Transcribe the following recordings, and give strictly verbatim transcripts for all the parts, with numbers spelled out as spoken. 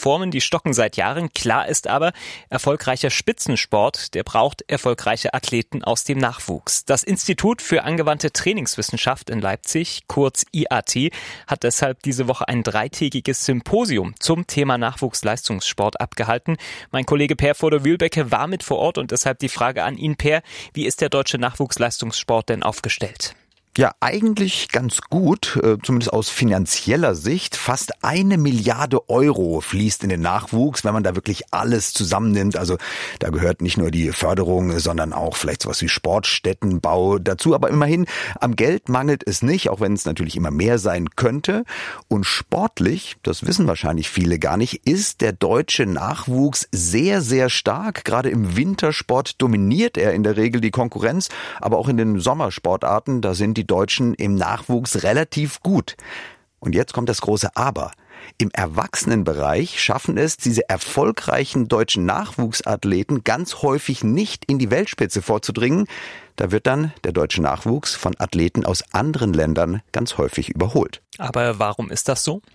Reformen, die stocken seit Jahren. Klar ist aber, erfolgreicher Spitzensport, der braucht erfolgreiche Athleten aus dem Nachwuchs. Das Institut für angewandte Trainingswissenschaft in Leipzig, kurz I A T, hat deshalb diese Woche ein dreitägiges Symposium zum Thema Nachwuchsleistungssport abgehalten. Mein Kollege Per Voder-Wühlbecke war mit vor Ort und deshalb die Frage an ihn, Per, wie ist der deutsche Nachwuchsleistungssport denn aufgestellt? Ja, eigentlich ganz gut, zumindest aus finanzieller Sicht. Fast eine Milliarde Euro fließt in den Nachwuchs, wenn man da wirklich alles zusammennimmt. Also da gehört nicht nur die Förderung, sondern auch vielleicht sowas wie Sportstättenbau dazu. Aber immerhin, am Geld mangelt es nicht, auch wenn es natürlich immer mehr sein könnte. Und sportlich, das wissen wahrscheinlich viele gar nicht, ist der deutsche Nachwuchs sehr, sehr stark. Gerade im Wintersport dominiert er in der Regel die Konkurrenz, aber auch in den Sommersportarten, da sind die Die Deutschen im Nachwuchs relativ gut. Und jetzt kommt das große Aber. Im Erwachsenenbereich schaffen es diese erfolgreichen deutschen Nachwuchsathleten ganz häufig nicht in die Weltspitze vorzudringen. Da wird dann der deutsche Nachwuchs von Athleten aus anderen Ländern ganz häufig überholt. Aber warum ist das so?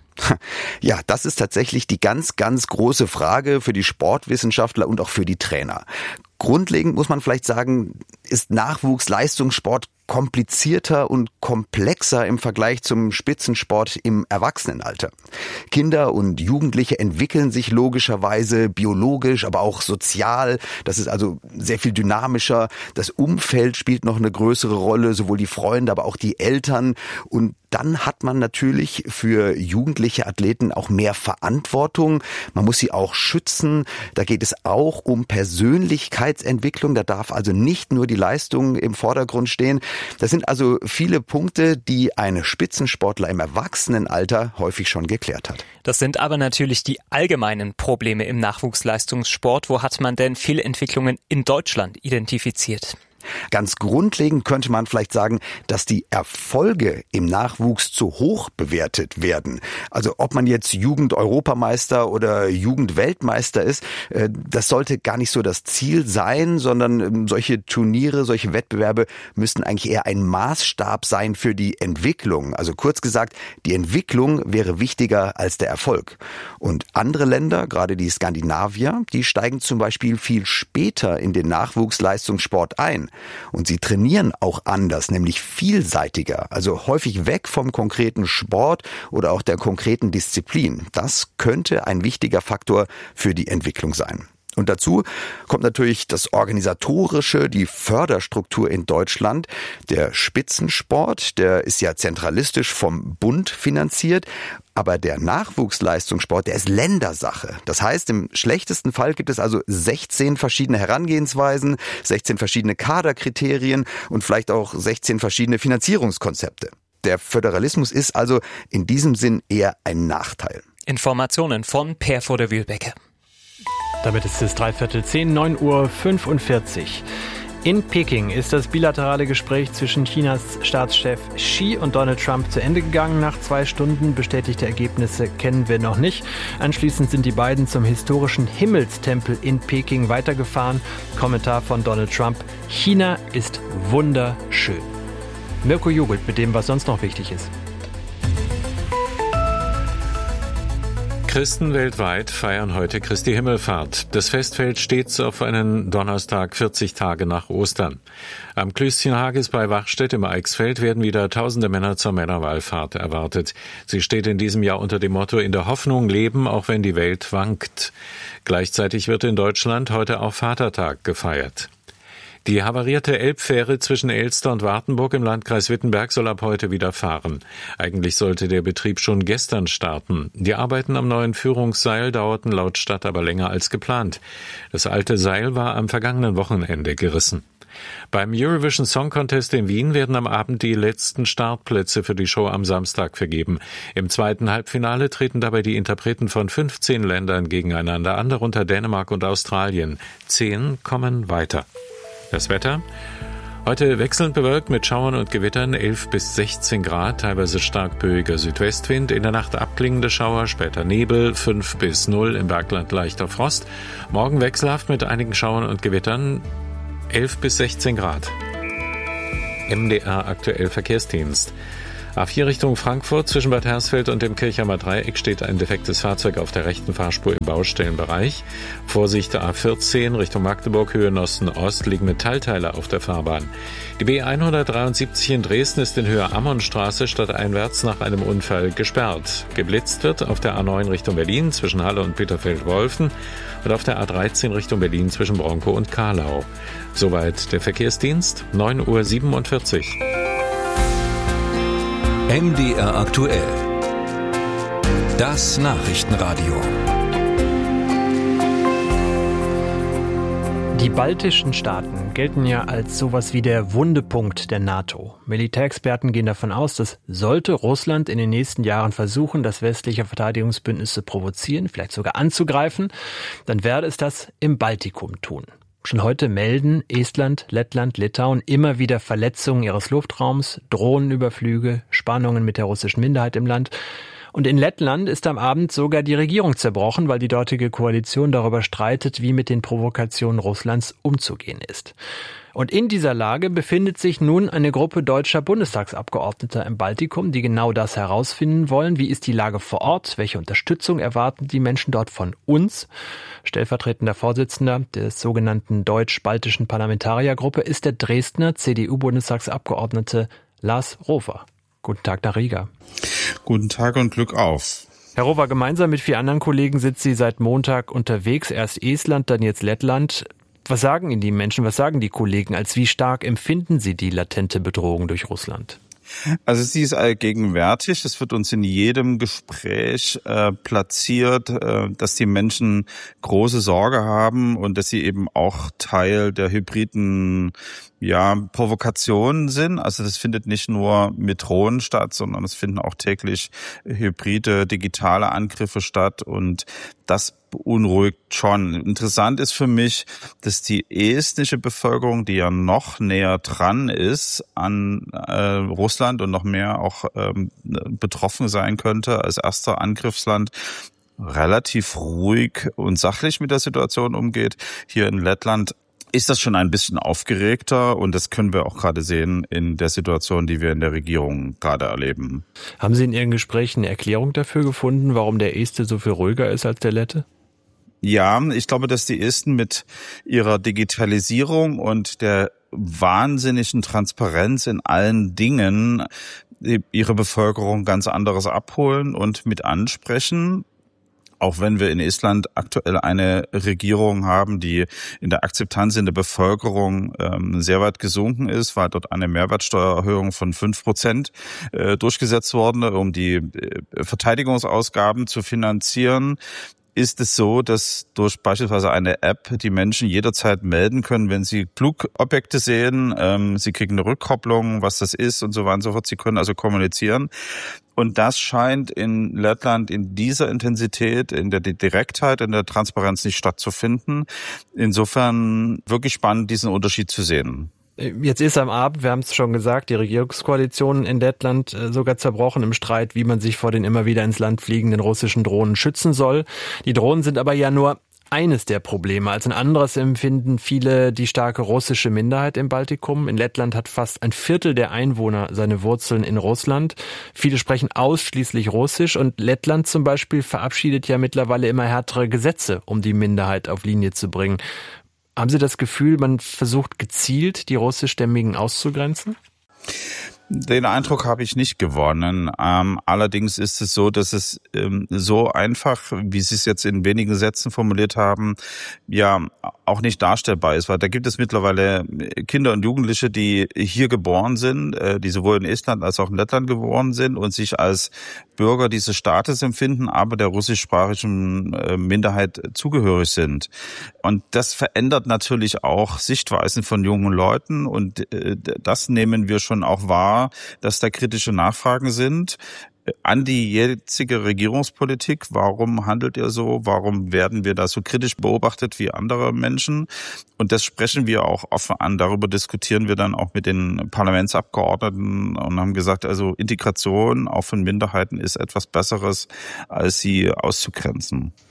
Ja, das ist tatsächlich die ganz, ganz große Frage für die Sportwissenschaftler und auch für die Trainer. Grundlegend muss man vielleicht sagen, ist Nachwuchsleistungssport komplizierter und komplexer im Vergleich zum Spitzensport im Erwachsenenalter. Kinder und Jugendliche entwickeln sich logischerweise biologisch, aber auch sozial. Das ist also sehr viel dynamischer. Das Umfeld spielt noch eine größere Rolle, sowohl die Freunde, aber auch die Eltern. Und dann hat man natürlich für jugendliche Athleten auch mehr Verantwortung. Man muss sie auch schützen. Da geht es auch um Persönlichkeitsentwicklung. Da darf also nicht nur die Leistung im Vordergrund stehen. Das sind also viele Punkte, die ein Spitzensportler im Erwachsenenalter häufig schon geklärt hat. Das sind aber natürlich die allgemeinen Probleme im Nachwuchsleistungssport. Wo hat man denn Fehlentwicklungen in Deutschland identifiziert? Ganz grundlegend könnte man vielleicht sagen, dass die Erfolge im Nachwuchs zu hoch bewertet werden. Also ob man jetzt Jugend-Europameister oder Jugend-Weltmeister ist, das sollte gar nicht so das Ziel sein, sondern solche Turniere, solche Wettbewerbe müssten eigentlich eher ein Maßstab sein für die Entwicklung. Also kurz gesagt, die Entwicklung wäre wichtiger als der Erfolg. Und andere Länder, gerade die Skandinavier, die steigen zum Beispiel viel später in den Nachwuchsleistungssport ein. Und sie trainieren auch anders, nämlich vielseitiger, also häufig weg vom konkreten Sport oder auch der konkreten Disziplin. Das könnte ein wichtiger Faktor für die Entwicklung sein. Und dazu kommt natürlich das Organisatorische, die Förderstruktur in Deutschland. Der Spitzensport, der ist ja zentralistisch vom Bund finanziert. Aber der Nachwuchsleistungssport, der ist Ländersache. Das heißt, im schlechtesten Fall gibt es also sechzehn verschiedene Herangehensweisen, sechzehn verschiedene Kaderkriterien und vielleicht auch sechzehn verschiedene Finanzierungskonzepte. Der Föderalismus ist also in diesem Sinn eher ein Nachteil. Informationen von Per Voder-Wühlbecke. Damit ist es dreiviertel zehn, neun Uhr fünfundvierzig. In Peking ist das bilaterale Gespräch zwischen Chinas Staatschef Xi und Donald Trump zu Ende gegangen. Nach zwei Stunden bestätigte Ergebnisse kennen wir noch nicht. Anschließend sind die beiden zum historischen Himmelstempel in Peking weitergefahren. Kommentar von Donald Trump: China ist wunderschön. Mirko jubelt mit dem, was sonst noch wichtig ist. Christen weltweit feiern heute Christi Himmelfahrt. Das Fest fällt stets auf einen Donnerstag, vierzig Tage nach Ostern. Am Klüstchenhages bei Wachstedt im Eichsfeld werden wieder tausende Männer zur Männerwallfahrt erwartet. Sie steht in diesem Jahr unter dem Motto: In der Hoffnung leben, auch wenn die Welt wankt. Gleichzeitig wird in Deutschland heute auch Vatertag gefeiert. Die havarierte Elbfähre zwischen Elster und Wartenburg im Landkreis Wittenberg soll ab heute wieder fahren. Eigentlich sollte der Betrieb schon gestern starten. Die Arbeiten am neuen Führungsseil dauerten laut Stadt aber länger als geplant. Das alte Seil war am vergangenen Wochenende gerissen. Beim Eurovision Song Contest in Wien werden am Abend die letzten Startplätze für die Show am Samstag vergeben. Im zweiten Halbfinale treten dabei die Interpreten von fünfzehn Ländern gegeneinander an, darunter Dänemark und Australien. Zehn kommen weiter. Das Wetter: heute wechselnd bewölkt mit Schauern und Gewittern, elf bis sechzehn Grad, teilweise stark böiger Südwestwind. In der Nacht abklingende Schauer, später Nebel, fünf bis null, im Bergland leichter Frost. Morgen wechselhaft mit einigen Schauern und Gewittern, elf bis sechzehn Grad. M D R aktuell Verkehrsdienst. A vier Richtung Frankfurt zwischen Bad Hersfeld und dem Kirchheimer Dreieck steht ein defektes Fahrzeug auf der rechten Fahrspur im Baustellenbereich. Vorsicht A vierzehn Richtung Magdeburg, Höhe Osten-Ost, liegen Metallteile auf der Fahrbahn. Die B hundertdreiundsiebzig in Dresden ist in Höhe Ammonstraße stadteinwärts nach einem Unfall gesperrt. Geblitzt wird auf der A neun Richtung Berlin zwischen Halle und Peterfeld-Wolfen und auf der A dreizehn Richtung Berlin zwischen Bronkow und Karlau. Soweit der Verkehrsdienst, neun Uhr siebenundvierzig. M D R aktuell. Das Nachrichtenradio. Die baltischen Staaten gelten ja als sowas wie der Wundepunkt der NATO. Militärexperten gehen davon aus, dass sollte Russland in den nächsten Jahren versuchen, das westliche Verteidigungsbündnis zu provozieren, vielleicht sogar anzugreifen, dann werde es das im Baltikum tun. Schon heute melden Estland, Lettland, Litauen immer wieder Verletzungen ihres Luftraums, Drohnenüberflüge, Spannungen mit der russischen Minderheit im Land. Und in Lettland ist am Abend sogar die Regierung zerbrochen, weil die dortige Koalition darüber streitet, wie mit den Provokationen Russlands umzugehen ist. Und in dieser Lage befindet sich nun eine Gruppe deutscher Bundestagsabgeordneter im Baltikum, die genau das herausfinden wollen. Wie ist die Lage vor Ort? Welche Unterstützung erwarten die Menschen dort von uns? Stellvertretender Vorsitzender des sogenannten deutsch-baltischen Parlamentariergruppe ist der Dresdner C D U-Bundestagsabgeordnete Lars Rohwer. Guten Tag nach Riga. Guten Tag und Glück auf. Herr Rohwer, gemeinsam mit vier anderen Kollegen sind Sie seit Montag unterwegs. Erst Estland, dann jetzt Lettland. Was sagen Ihnen die Menschen, was sagen die Kollegen? Als wie stark empfinden Sie die latente Bedrohung durch Russland? Also sie ist allgegenwärtig. Es wird uns in jedem Gespräch äh, platziert, äh, dass die Menschen große Sorge haben und dass sie eben auch Teil der hybriden ja, Provokationen sind. Also das findet nicht nur mit Drohnen statt, sondern es finden auch täglich hybride digitale Angriffe statt und das beunruhigt schon. Interessant ist für mich, dass die estnische Bevölkerung, die ja noch näher dran ist an äh, Russland und noch mehr auch ähm, betroffen sein könnte als erster Angriffsland, relativ ruhig und sachlich mit der Situation umgeht. Hier in Lettland ist das schon ein bisschen aufgeregter und das können wir auch gerade sehen in der Situation, die wir in der Regierung gerade erleben. Haben Sie in Ihren Gesprächen eine Erklärung dafür gefunden, warum der Este so viel ruhiger ist als der Lette? Ja, ich glaube, dass die Esten mit ihrer Digitalisierung und der wahnsinnigen Transparenz in allen Dingen ihre Bevölkerung ganz anderes abholen und mit ansprechen. Auch wenn wir in Estland aktuell eine Regierung haben, die in der Akzeptanz in der Bevölkerung ähm, sehr weit gesunken ist, weil dort eine Mehrwertsteuererhöhung von fünf Prozent äh, durchgesetzt worden, um die äh, Verteidigungsausgaben zu finanzieren, ist es so, dass durch beispielsweise eine App die Menschen jederzeit melden können, wenn sie Flugobjekte sehen. Ähm, sie kriegen eine Rückkopplung, was das ist und so weiter und so fort. Sie können also kommunizieren. Und das scheint in Lettland in dieser Intensität, in der Direktheit, in der Transparenz nicht stattzufinden. Insofern wirklich spannend, diesen Unterschied zu sehen. Jetzt ist am Abend, wir haben es schon gesagt, die Regierungskoalition in Lettland sogar zerbrochen im Streit, wie man sich vor den immer wieder ins Land fliegenden russischen Drohnen schützen soll. Die Drohnen sind aber ja nur eines der Probleme. Als ein anderes empfinden viele die starke russische Minderheit im Baltikum. In Lettland hat fast ein Viertel der Einwohner seine Wurzeln in Russland. Viele sprechen ausschließlich Russisch und Lettland zum Beispiel verabschiedet ja mittlerweile immer härtere Gesetze, um die Minderheit auf Linie zu bringen. Haben Sie das Gefühl, man versucht gezielt, die Russischstämmigen auszugrenzen? Den Eindruck habe ich nicht gewonnen. Ähm, allerdings ist es so, dass es ähm, so einfach, wie Sie es jetzt in wenigen Sätzen formuliert haben, ja auch nicht darstellbar ist, weil da gibt es mittlerweile Kinder und Jugendliche, die hier geboren sind, äh, die sowohl in Estland als auch in Lettland geboren sind und sich als Bürger dieses Staates empfinden, aber der russischsprachigen äh, Minderheit zugehörig sind. Und das verändert natürlich auch Sichtweisen von jungen Leuten und äh, das nehmen wir schon auch wahr, dass da kritische Nachfragen sind an die jetzige Regierungspolitik. Warum handelt ihr so? Warum werden wir da so kritisch beobachtet wie andere Menschen? Und das sprechen wir auch offen an. Darüber diskutieren wir dann auch mit den Parlamentsabgeordneten und haben gesagt, also Integration auch von Minderheiten ist etwas Besseres, als sie auszugrenzen.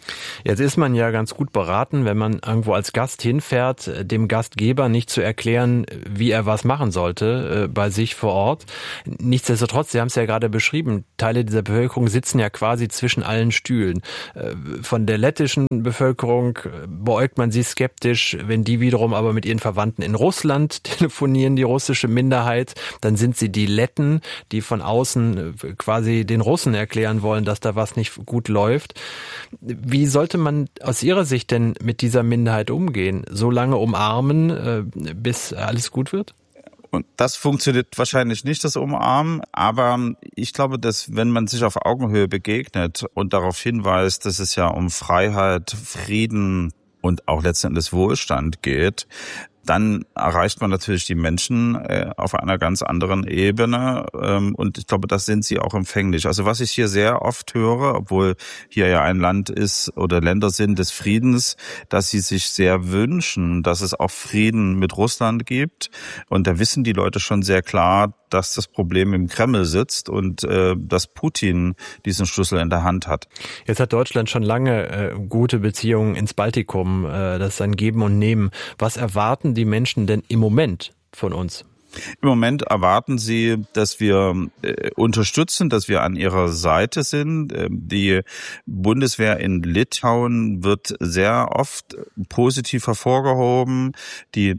Jetzt ist man ja ganz gut beraten, wenn man irgendwo als Gast hinfährt, dem Gastgeber nicht zu erklären, wie er was machen sollte äh, bei sich vor Ort. Nichtsdestotrotz, Sie haben es ja gerade beschrieben, Teile dieser Bevölkerung sitzen ja quasi zwischen allen Stühlen. Äh, von der lettischen Bevölkerung beäugt man sie skeptisch, wenn die wiederum aber mit ihren Verwandten in Russland telefonieren, die russische Minderheit, dann sind sie die Letten, die von außen quasi den Russen erklären wollen, dass da was nicht gut läuft. Wie sollte man aus Ihrer Sicht denn mit dieser Minderheit umgehen? So lange umarmen, äh, bis alles gut wird? Und das funktioniert wahrscheinlich nicht, das Umarmen, aber ich glaube, dass wenn man sich auf Augenhöhe begegnet und darauf hinweist, dass es ja um Freiheit, Frieden und auch letzten Endes Wohlstand geht, dann erreicht man natürlich die Menschen äh, auf einer ganz anderen Ebene ähm, und ich glaube, das sind sie auch empfänglich. Also was ich hier sehr oft höre, obwohl hier ja ein Land ist oder Länder sind des Friedens, dass sie sich sehr wünschen, dass es auch Frieden mit Russland gibt und da wissen die Leute schon sehr klar, dass das Problem im Kreml sitzt und äh, dass Putin diesen Schlüssel in der Hand hat. Jetzt hat Deutschland schon lange äh, gute Beziehungen ins Baltikum, äh, das ist ein Geben und Nehmen. Was erwarten die Menschen denn im Moment von uns? Im Moment erwarten sie, dass wir äh, unterstützen, dass wir an ihrer Seite sind. Äh, die Bundeswehr in Litauen wird sehr oft positiv hervorgehoben. Die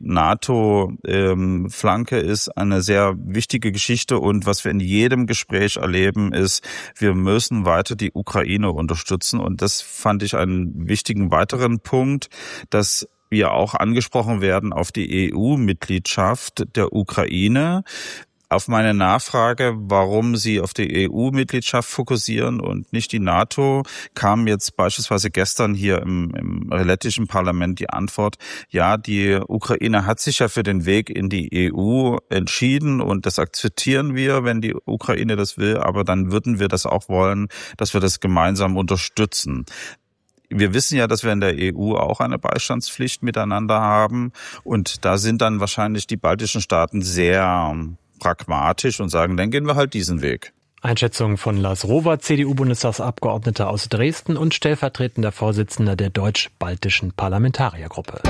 NATO-Flanke ähm, ist eine sehr wichtige Geschichte und was wir in jedem Gespräch erleben, ist, wir müssen weiter die Ukraine unterstützen und das fand ich einen wichtigen weiteren Punkt, dass wir auch angesprochen werden auf die E U-Mitgliedschaft der Ukraine. Auf meine Nachfrage, warum sie auf die E U-Mitgliedschaft fokussieren und nicht die NATO, kam jetzt beispielsweise gestern hier im, im lettischen Parlament die Antwort, ja, die Ukraine hat sich ja für den Weg in die E U entschieden und das akzeptieren wir, wenn die Ukraine das will, aber dann würden wir das auch wollen, dass wir das gemeinsam unterstützen. Wir wissen ja, dass wir in der E U auch eine Beistandspflicht miteinander haben und da sind dann wahrscheinlich die baltischen Staaten sehr pragmatisch und sagen, dann gehen wir halt diesen Weg. Einschätzung von Lars Rohwer, C D U-Bundestagsabgeordneter aus Dresden und stellvertretender Vorsitzender der deutsch-baltischen Parlamentariergruppe.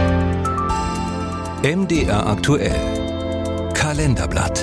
M D R aktuell. Kalenderblatt.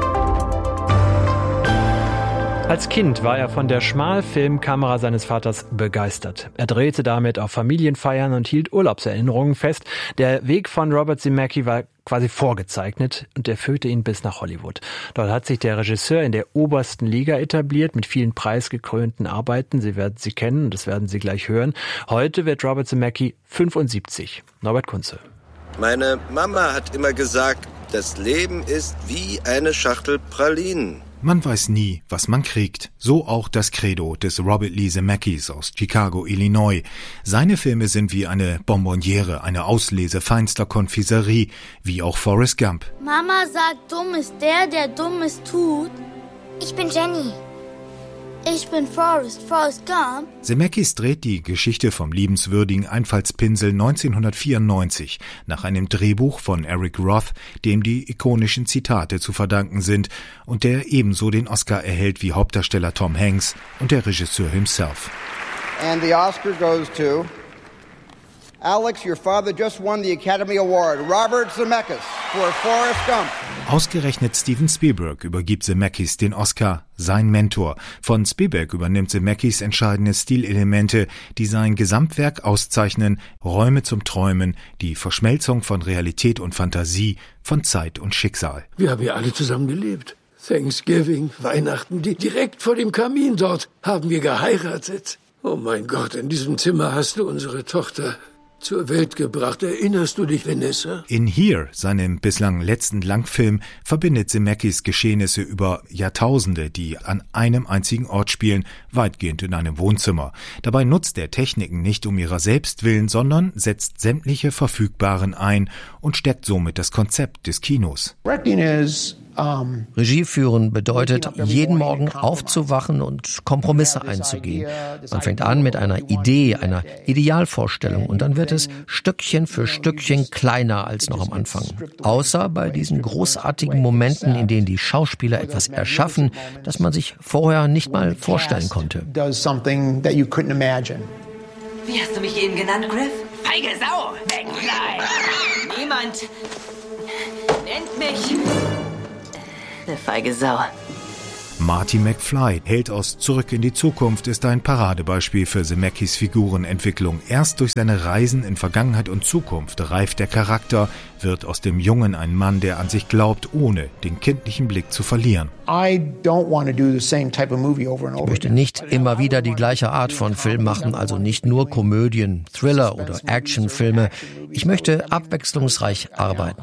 Als Kind war er von der Schmalfilmkamera seines Vaters begeistert. Er drehte damit auf Familienfeiern und hielt Urlaubserinnerungen fest. Der Weg von Robert Zemeckis war quasi vorgezeichnet und er führte ihn bis nach Hollywood. Dort hat sich der Regisseur in der obersten Liga etabliert mit vielen preisgekrönten Arbeiten. Sie werden sie kennen, das werden Sie gleich hören. Heute wird Robert Zemeckis fünfundsiebzig. Norbert Kunze. Meine Mama hat immer gesagt, das Leben ist wie eine Schachtel Pralinen. Man weiß nie, was man kriegt. So auch das Credo des Robert Lee Zemeckis aus Chicago, Illinois. Seine Filme sind wie eine Bonbonniere, eine Auslese feinster Konfiserie, wie auch Forrest Gump. Mama sagt, dumm ist der, der Dummes tut. Ich bin Jenny. Ich bin Forrest, Forrest Gump. Zemeckis dreht die Geschichte vom liebenswürdigen Einfallspinsel neunzehnhundertvierundneunzig nach einem Drehbuch von Eric Roth, dem die ikonischen Zitate zu verdanken sind und der ebenso den Oscar erhält wie Hauptdarsteller Tom Hanks und der Regisseur himself. And the Oscar goes to Alex, your father just won the Academy Award. Robert Zemeckis for Forrest Gump. Ausgerechnet Steven Spielberg übergibt Zemeckis den Oscar, sein Mentor. Von Spielberg übernimmt Zemeckis entscheidende Stilelemente, die sein Gesamtwerk auszeichnen, Räume zum Träumen, die Verschmelzung von Realität und Fantasie, von Zeit und Schicksal. Wir haben ja alle zusammen gelebt. Thanksgiving, Weihnachten, direkt vor dem Kamin dort haben wir geheiratet. Oh mein Gott, in diesem Zimmer hast du unsere Tochter zur Welt gebracht. Erinnerst du dich, Vanessa? In Here, seinem bislang letzten Langfilm, verbindet Zemeckis Geschehnisse über Jahrtausende, die an einem einzigen Ort spielen, weitgehend in einem Wohnzimmer. Dabei nutzt er Techniken nicht um ihrer selbst willen, sondern setzt sämtliche verfügbaren ein und stärkt somit das Konzept des Kinos. Regie führen bedeutet, jeden Morgen aufzuwachen und Kompromisse einzugehen. Man fängt an mit einer Idee, einer Idealvorstellung und dann wird es Stückchen für Stückchen kleiner als noch am Anfang. Außer bei diesen großartigen Momenten, in denen die Schauspieler etwas erschaffen, das man sich vorher nicht mal vorstellen konnte. Wie hast du mich eben genannt, Griff? Feige Sau! McFly! Niemand nennt mich eine feige Sau. Marty McFly, Held aus Zurück in die Zukunft, ist ein Paradebeispiel für Zemeckis Figurenentwicklung. Erst durch seine Reisen in Vergangenheit und Zukunft reift der Charakter, wird aus dem Jungen ein Mann, der an sich glaubt, ohne den kindlichen Blick zu verlieren. Ich möchte nicht immer wieder die gleiche Art von Film machen, also nicht nur Komödien, Thriller oder Actionfilme. Ich möchte abwechslungsreich arbeiten.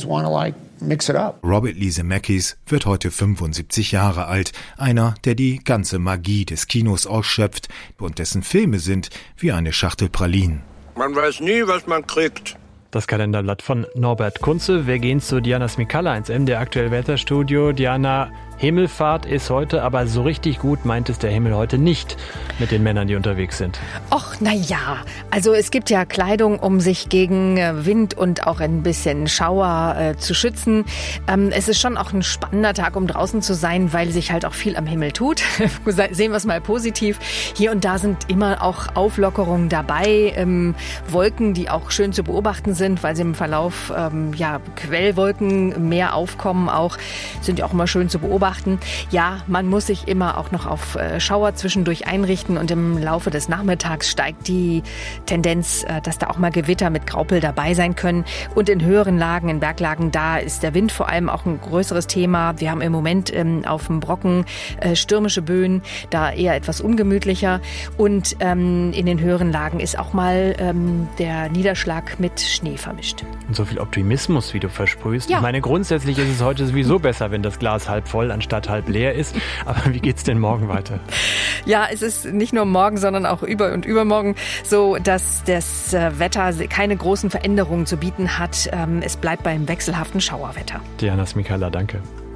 Robert Lee Zemeckis wird heute fünfundsiebzig Jahre alt, einer, der die ganze Magie des Kinos ausschöpft und dessen Filme sind wie eine Schachtel Pralinen. Man weiß nie, was man kriegt. Das Kalenderblatt von Norbert Kunze. Wir gehen zu Diana Smikalla ins M D R Aktuell Wetterstudio. Diana, Himmelfahrt ist heute, aber so richtig gut meint es der Himmel heute nicht mit den Männern, die unterwegs sind. Och, na ja. Also es gibt ja Kleidung, um sich gegen Wind und auch ein bisschen Schauer äh, zu schützen. Ähm, es ist schon auch ein spannender Tag, um draußen zu sein, weil sich halt auch viel am Himmel tut. Sehen wir es mal positiv. Hier und da sind immer auch Auflockerungen dabei. Ähm, Wolken, die auch schön zu beobachten sind, weil sie im Verlauf ähm, ja, Quellwolken mehr aufkommen auch, sind ja auch immer schön zu beobachten. Ja, man muss sich immer auch noch auf Schauer zwischendurch einrichten und im Laufe des Nachmittags steigt die Tendenz, dass da auch mal Gewitter mit Graupel dabei sein können. Und in höheren Lagen, in Berglagen, da ist der Wind vor allem auch ein größeres Thema. Wir haben im Moment ähm, auf dem Brocken äh, stürmische Böen, da eher etwas ungemütlicher. Und ähm, in den höheren Lagen ist auch mal ähm, der Niederschlag mit Schnee vermischt. Und so viel Optimismus, wie du versprühst. Ja. Ich meine, grundsätzlich ist es heute sowieso besser, wenn das Glas halb voll anstatt halb leer ist. Aber wie geht's denn morgen weiter? Ja, es ist nicht nur morgen, sondern auch über- und übermorgen so, dass das Wetter keine großen Veränderungen zu bieten hat. Es bleibt beim wechselhaften Schauerwetter. Diana Smikalla, danke.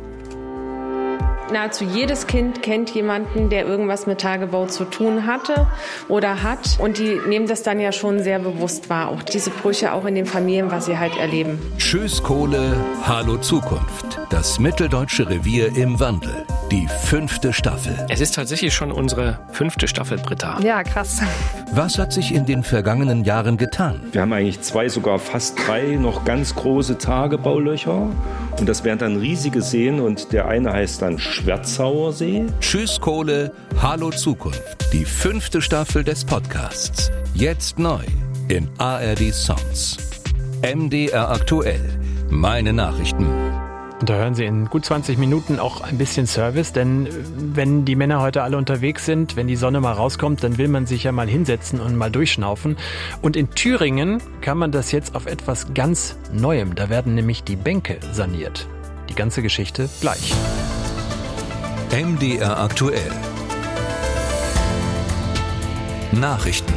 Nahezu jedes Kind kennt jemanden, der irgendwas mit Tagebau zu tun hatte oder hat. Und die nehmen das dann ja schon sehr bewusst wahr. Auch diese Brüche auch in den Familien, was sie halt erleben. Tschüss Kohle, hallo Zukunft. Das mitteldeutsche Revier im Wandel. Die fünfte Staffel. Es ist tatsächlich schon unsere fünfte Staffel, Britta. Ja, krass. Was hat sich in den vergangenen Jahren getan? Wir haben eigentlich zwei, sogar fast drei noch ganz große Tagebaulöcher. Und das wären dann riesige Seen und der eine heißt dann Schwerzauer See. Tschüss Kohle, hallo Zukunft. Die fünfte Staffel des Podcasts. Jetzt neu in A R D Songs. M D R Aktuell. Meine Nachrichten. Und da hören Sie in gut zwanzig Minuten auch ein bisschen Service, denn wenn die Männer heute alle unterwegs sind, wenn die Sonne mal rauskommt, dann will man sich ja mal hinsetzen und mal durchschnaufen. Und in Thüringen kann man das jetzt auf etwas ganz Neuem. Da werden nämlich die Bänke saniert. Die ganze Geschichte gleich. M D R Aktuell. Nachrichten.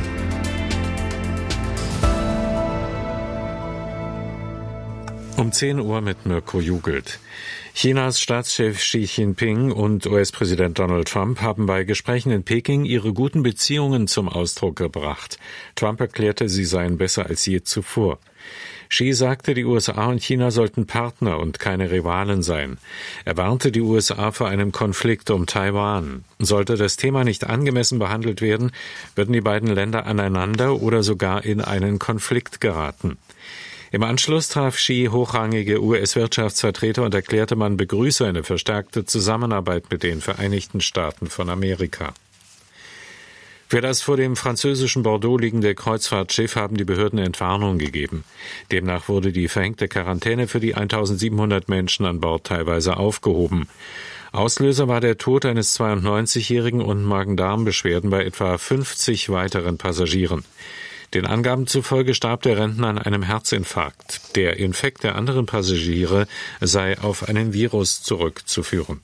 Um zehn Uhr mit Mirko Jugelt. Chinas Staatschef Xi Jinping und U S-Präsident Donald Trump haben bei Gesprächen in Peking ihre guten Beziehungen zum Ausdruck gebracht. Trump erklärte, sie seien besser als je zuvor. Xi sagte, die U S A und China sollten Partner und keine Rivalen sein. Er warnte die U S A vor einem Konflikt um Taiwan. Sollte das Thema nicht angemessen behandelt werden, würden die beiden Länder aneinander oder sogar in einen Konflikt geraten. Im Anschluss traf Xi hochrangige U S-Wirtschaftsvertreter und erklärte, man begrüße eine verstärkte Zusammenarbeit mit den Vereinigten Staaten von Amerika. Für das vor dem französischen Bordeaux liegende Kreuzfahrtschiff haben die Behörden Entwarnung gegeben. Demnach wurde die verhängte Quarantäne für die eintausendsiebenhundert Menschen an Bord teilweise aufgehoben. Auslöser war der Tod eines zweiundneunzigjährigen und Magen-Darm-Beschwerden bei etwa fünfzig weiteren Passagieren. Den Angaben zufolge starb der Rentner an einem Herzinfarkt. Der Infekt der anderen Passagiere sei auf einen Virus zurückzuführen.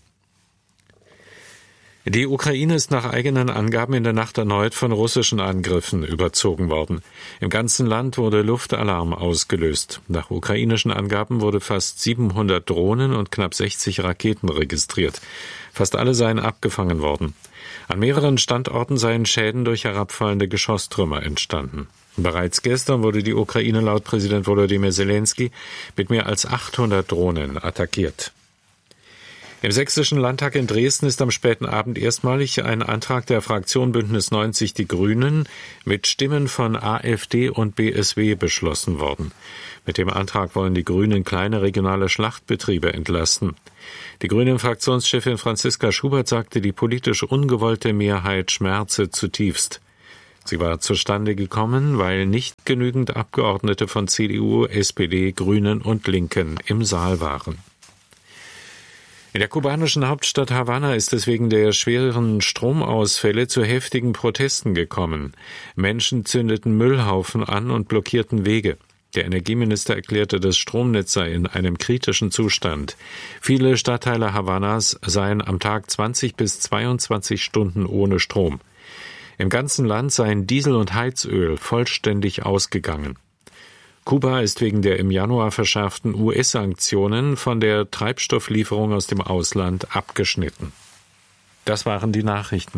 Die Ukraine ist nach eigenen Angaben in der Nacht erneut von russischen Angriffen überzogen worden. Im ganzen Land wurde Luftalarm ausgelöst. Nach ukrainischen Angaben wurde fast siebenhundert Drohnen und knapp sechzig Raketen registriert. Fast alle seien abgefangen worden. An mehreren Standorten seien Schäden durch herabfallende Geschosstrümmer entstanden. Bereits gestern wurde die Ukraine laut Präsident Volodymyr Zelensky mit mehr als achthundert Drohnen attackiert. Im Sächsischen Landtag in Dresden ist am späten Abend erstmalig ein Antrag der Fraktion Bündnis neunzig Die Grünen mit Stimmen von AfD und B S W beschlossen worden. Mit dem Antrag wollen die Grünen kleine regionale Schlachtbetriebe entlasten. Die Grünen-Fraktionschefin Franziska Schubert sagte, die politisch ungewollte Mehrheit schmerze zutiefst. Sie war zustande gekommen, weil nicht genügend Abgeordnete von C D U, S P D, Grünen und Linken im Saal waren. In der kubanischen Hauptstadt Havanna ist es wegen der schweren Stromausfälle zu heftigen Protesten gekommen. Menschen zündeten Müllhaufen an und blockierten Wege. Der Energieminister erklärte, das Stromnetz sei in einem kritischen Zustand. Viele Stadtteile Havannas seien am Tag zwanzig bis zweiundzwanzig Stunden ohne Strom. Im ganzen Land seien Diesel und Heizöl vollständig ausgegangen. Kuba ist wegen der im Januar verschärften U S-Sanktionen von der Treibstofflieferung aus dem Ausland abgeschnitten. Das waren die Nachrichten.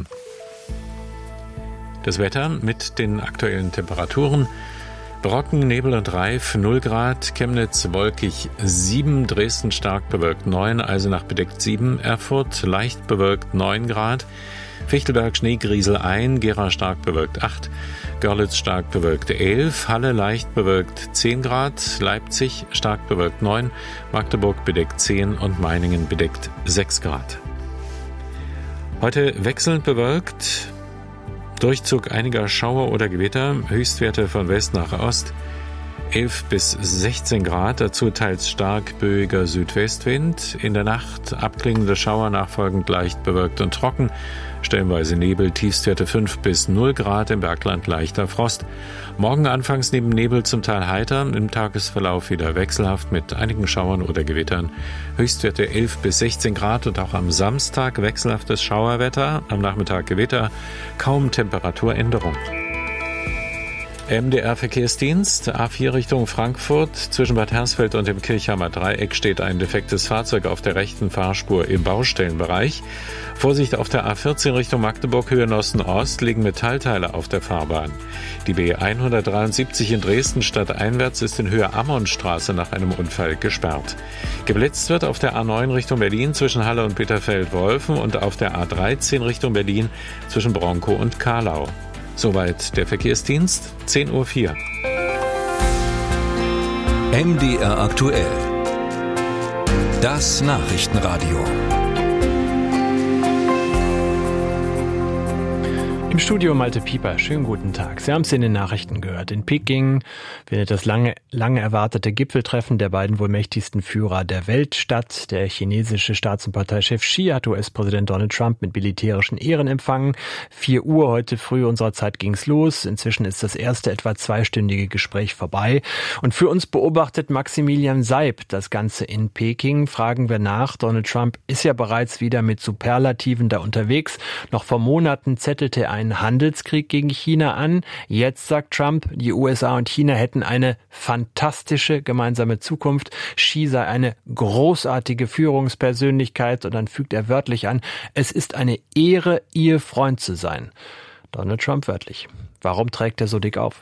Das Wetter mit den aktuellen Temperaturen. Brocken, Nebel und Reif null Grad, Chemnitz wolkig sieben, Dresden stark bewölkt neun, Eisenach bedeckt sieben, Erfurt leicht bewölkt neun Grad, Fichtelberg Schneegriesel eins, Gera stark bewölkt acht, Görlitz stark bewölkt elf, Halle leicht bewölkt zehn Grad, Leipzig stark bewölkt neun, Magdeburg bedeckt zehn und Meiningen bedeckt sechs Grad. Heute wechselnd bewölkt, Durchzug einiger Schauer oder Gewitter, Höchstwerte von West nach Ost, elf bis sechzehn Grad, dazu teils stark böiger Südwestwind. In der Nacht abklingende Schauer, nachfolgend leicht bewölkt und trocken, stellenweise Nebel, Tiefstwerte fünf bis null Grad, im Bergland leichter Frost. Morgen anfangs neben Nebel zum Teil heiter, im Tagesverlauf wieder wechselhaft mit einigen Schauern oder Gewittern. Höchstwerte elf bis sechzehn Grad und auch am Samstag wechselhaftes Schauerwetter, am Nachmittag Gewitter, kaum Temperaturänderung. M D R-Verkehrsdienst, A vier Richtung Frankfurt. Zwischen Bad Hersfeld und dem Kirchheimer Dreieck steht ein defektes Fahrzeug auf der rechten Fahrspur im Baustellenbereich. Vorsicht auf der A vierzehn Richtung Magdeburg, Höhe Osten-Ost, liegen Metallteile auf der Fahrbahn. Die B hundertdreiundsiebzig in Dresden stadteinwärts ist in Höhe Ammonstraße nach einem Unfall gesperrt. Geblitzt wird auf der A neun Richtung Berlin zwischen Halle und Bitterfeld-Wolfen und auf der A dreizehn Richtung Berlin zwischen Bronkow und Kahlau. Soweit der Verkehrsdienst, zehn Uhr vier. M D R aktuell. Das Nachrichtenradio. Im Studio Malte Pieper, schönen guten Tag. Sie haben es in den Nachrichten gehört. In Peking findet das lange, lange erwartete Gipfeltreffen der beiden wohl mächtigsten Führer der Welt statt. Der chinesische Staats- und Parteichef Xi hat U S-Präsident Donald Trump mit militärischen Ehren empfangen. vier Uhr heute früh unserer Zeit ging's los. Inzwischen ist das erste etwa zweistündige Gespräch vorbei. Und für uns beobachtet Maximilian Seib das Ganze in Peking. Fragen wir nach. Donald Trump ist ja bereits wieder mit Superlativen da unterwegs. Noch vor Monaten zettelte er einen Handelskrieg gegen China an. Jetzt sagt Trump, die U S A und China hätten eine fantastische gemeinsame Zukunft. Xi sei eine großartige Führungspersönlichkeit und dann fügt er wörtlich an, es ist eine Ehre, ihr Freund zu sein. Donald Trump wörtlich. Warum trägt er so dick auf?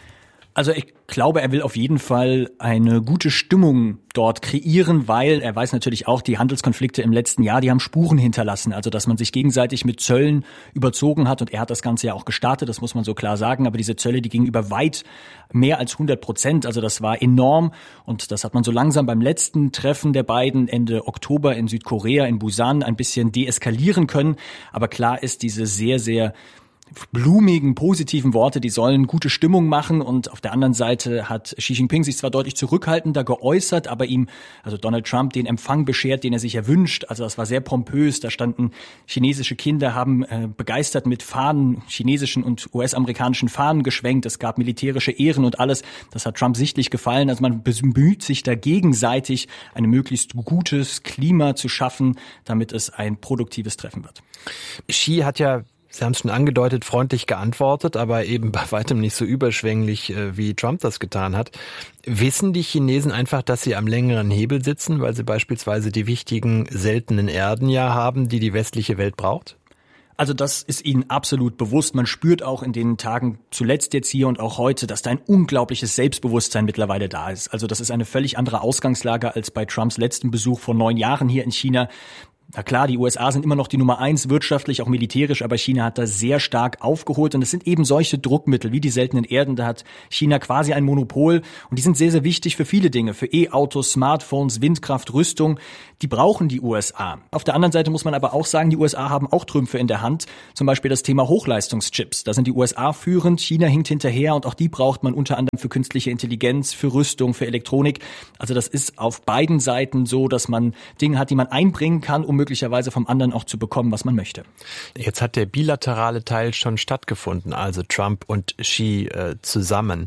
Also ich glaube, er will auf jeden Fall eine gute Stimmung dort kreieren, weil er weiß natürlich auch, die Handelskonflikte im letzten Jahr, die haben Spuren hinterlassen. Also dass man sich gegenseitig mit Zöllen überzogen hat und er hat das Ganze ja auch gestartet, das muss man so klar sagen. Aber diese Zölle, die gingen über weit mehr als hundert Prozent. Also das war enorm und das hat man so langsam beim letzten Treffen der beiden Ende Oktober in Südkorea, in Busan, ein bisschen deeskalieren können. Aber klar ist, diese sehr, sehr blumigen, positiven Worte, die sollen gute Stimmung machen und auf der anderen Seite hat Xi Jinping sich zwar deutlich zurückhaltender geäußert, aber ihm, also Donald Trump, den Empfang beschert, den er sich erwünscht. Also das war sehr pompös, da standen chinesische Kinder, haben äh, begeistert mit Fahnen, chinesischen und U S-amerikanischen Fahnen geschwenkt, es gab militärische Ehren und alles. Das hat Trump sichtlich gefallen. Also man bemüht sich da gegenseitig, ein möglichst gutes Klima zu schaffen, damit es ein produktives Treffen wird. Xi hat ja, Sie haben es schon angedeutet, freundlich geantwortet, aber eben bei weitem nicht so überschwänglich, wie Trump das getan hat. Wissen die Chinesen einfach, dass sie am längeren Hebel sitzen, weil sie beispielsweise die wichtigen seltenen Erden ja haben, die die westliche Welt braucht? Also das ist ihnen absolut bewusst. Man spürt auch in den Tagen zuletzt jetzt hier und auch heute, dass da ein unglaubliches Selbstbewusstsein mittlerweile da ist. Also das ist eine völlig andere Ausgangslage als bei Trumps letzten Besuch vor neun Jahren hier in China. Na klar, die U S A sind immer noch die Nummer eins wirtschaftlich, auch militärisch, aber China hat da sehr stark aufgeholt und es sind eben solche Druckmittel wie die seltenen Erden, da hat China quasi ein Monopol und die sind sehr, sehr wichtig für viele Dinge, für E-Autos, Smartphones, Windkraft, Rüstung, die brauchen die U S A. Auf der anderen Seite muss man aber auch sagen, die U S A haben auch Trümpfe in der Hand, zum Beispiel das Thema Hochleistungschips. Da sind die U S A führend, China hinkt hinterher und auch die braucht man unter anderem für künstliche Intelligenz, für Rüstung, für Elektronik. Also das ist auf beiden Seiten so, dass man Dinge hat, die man einbringen kann, um möglicherweise vom anderen auch zu bekommen, was man möchte. Jetzt hat der bilaterale Teil schon stattgefunden, also Trump und Xi äh, zusammen.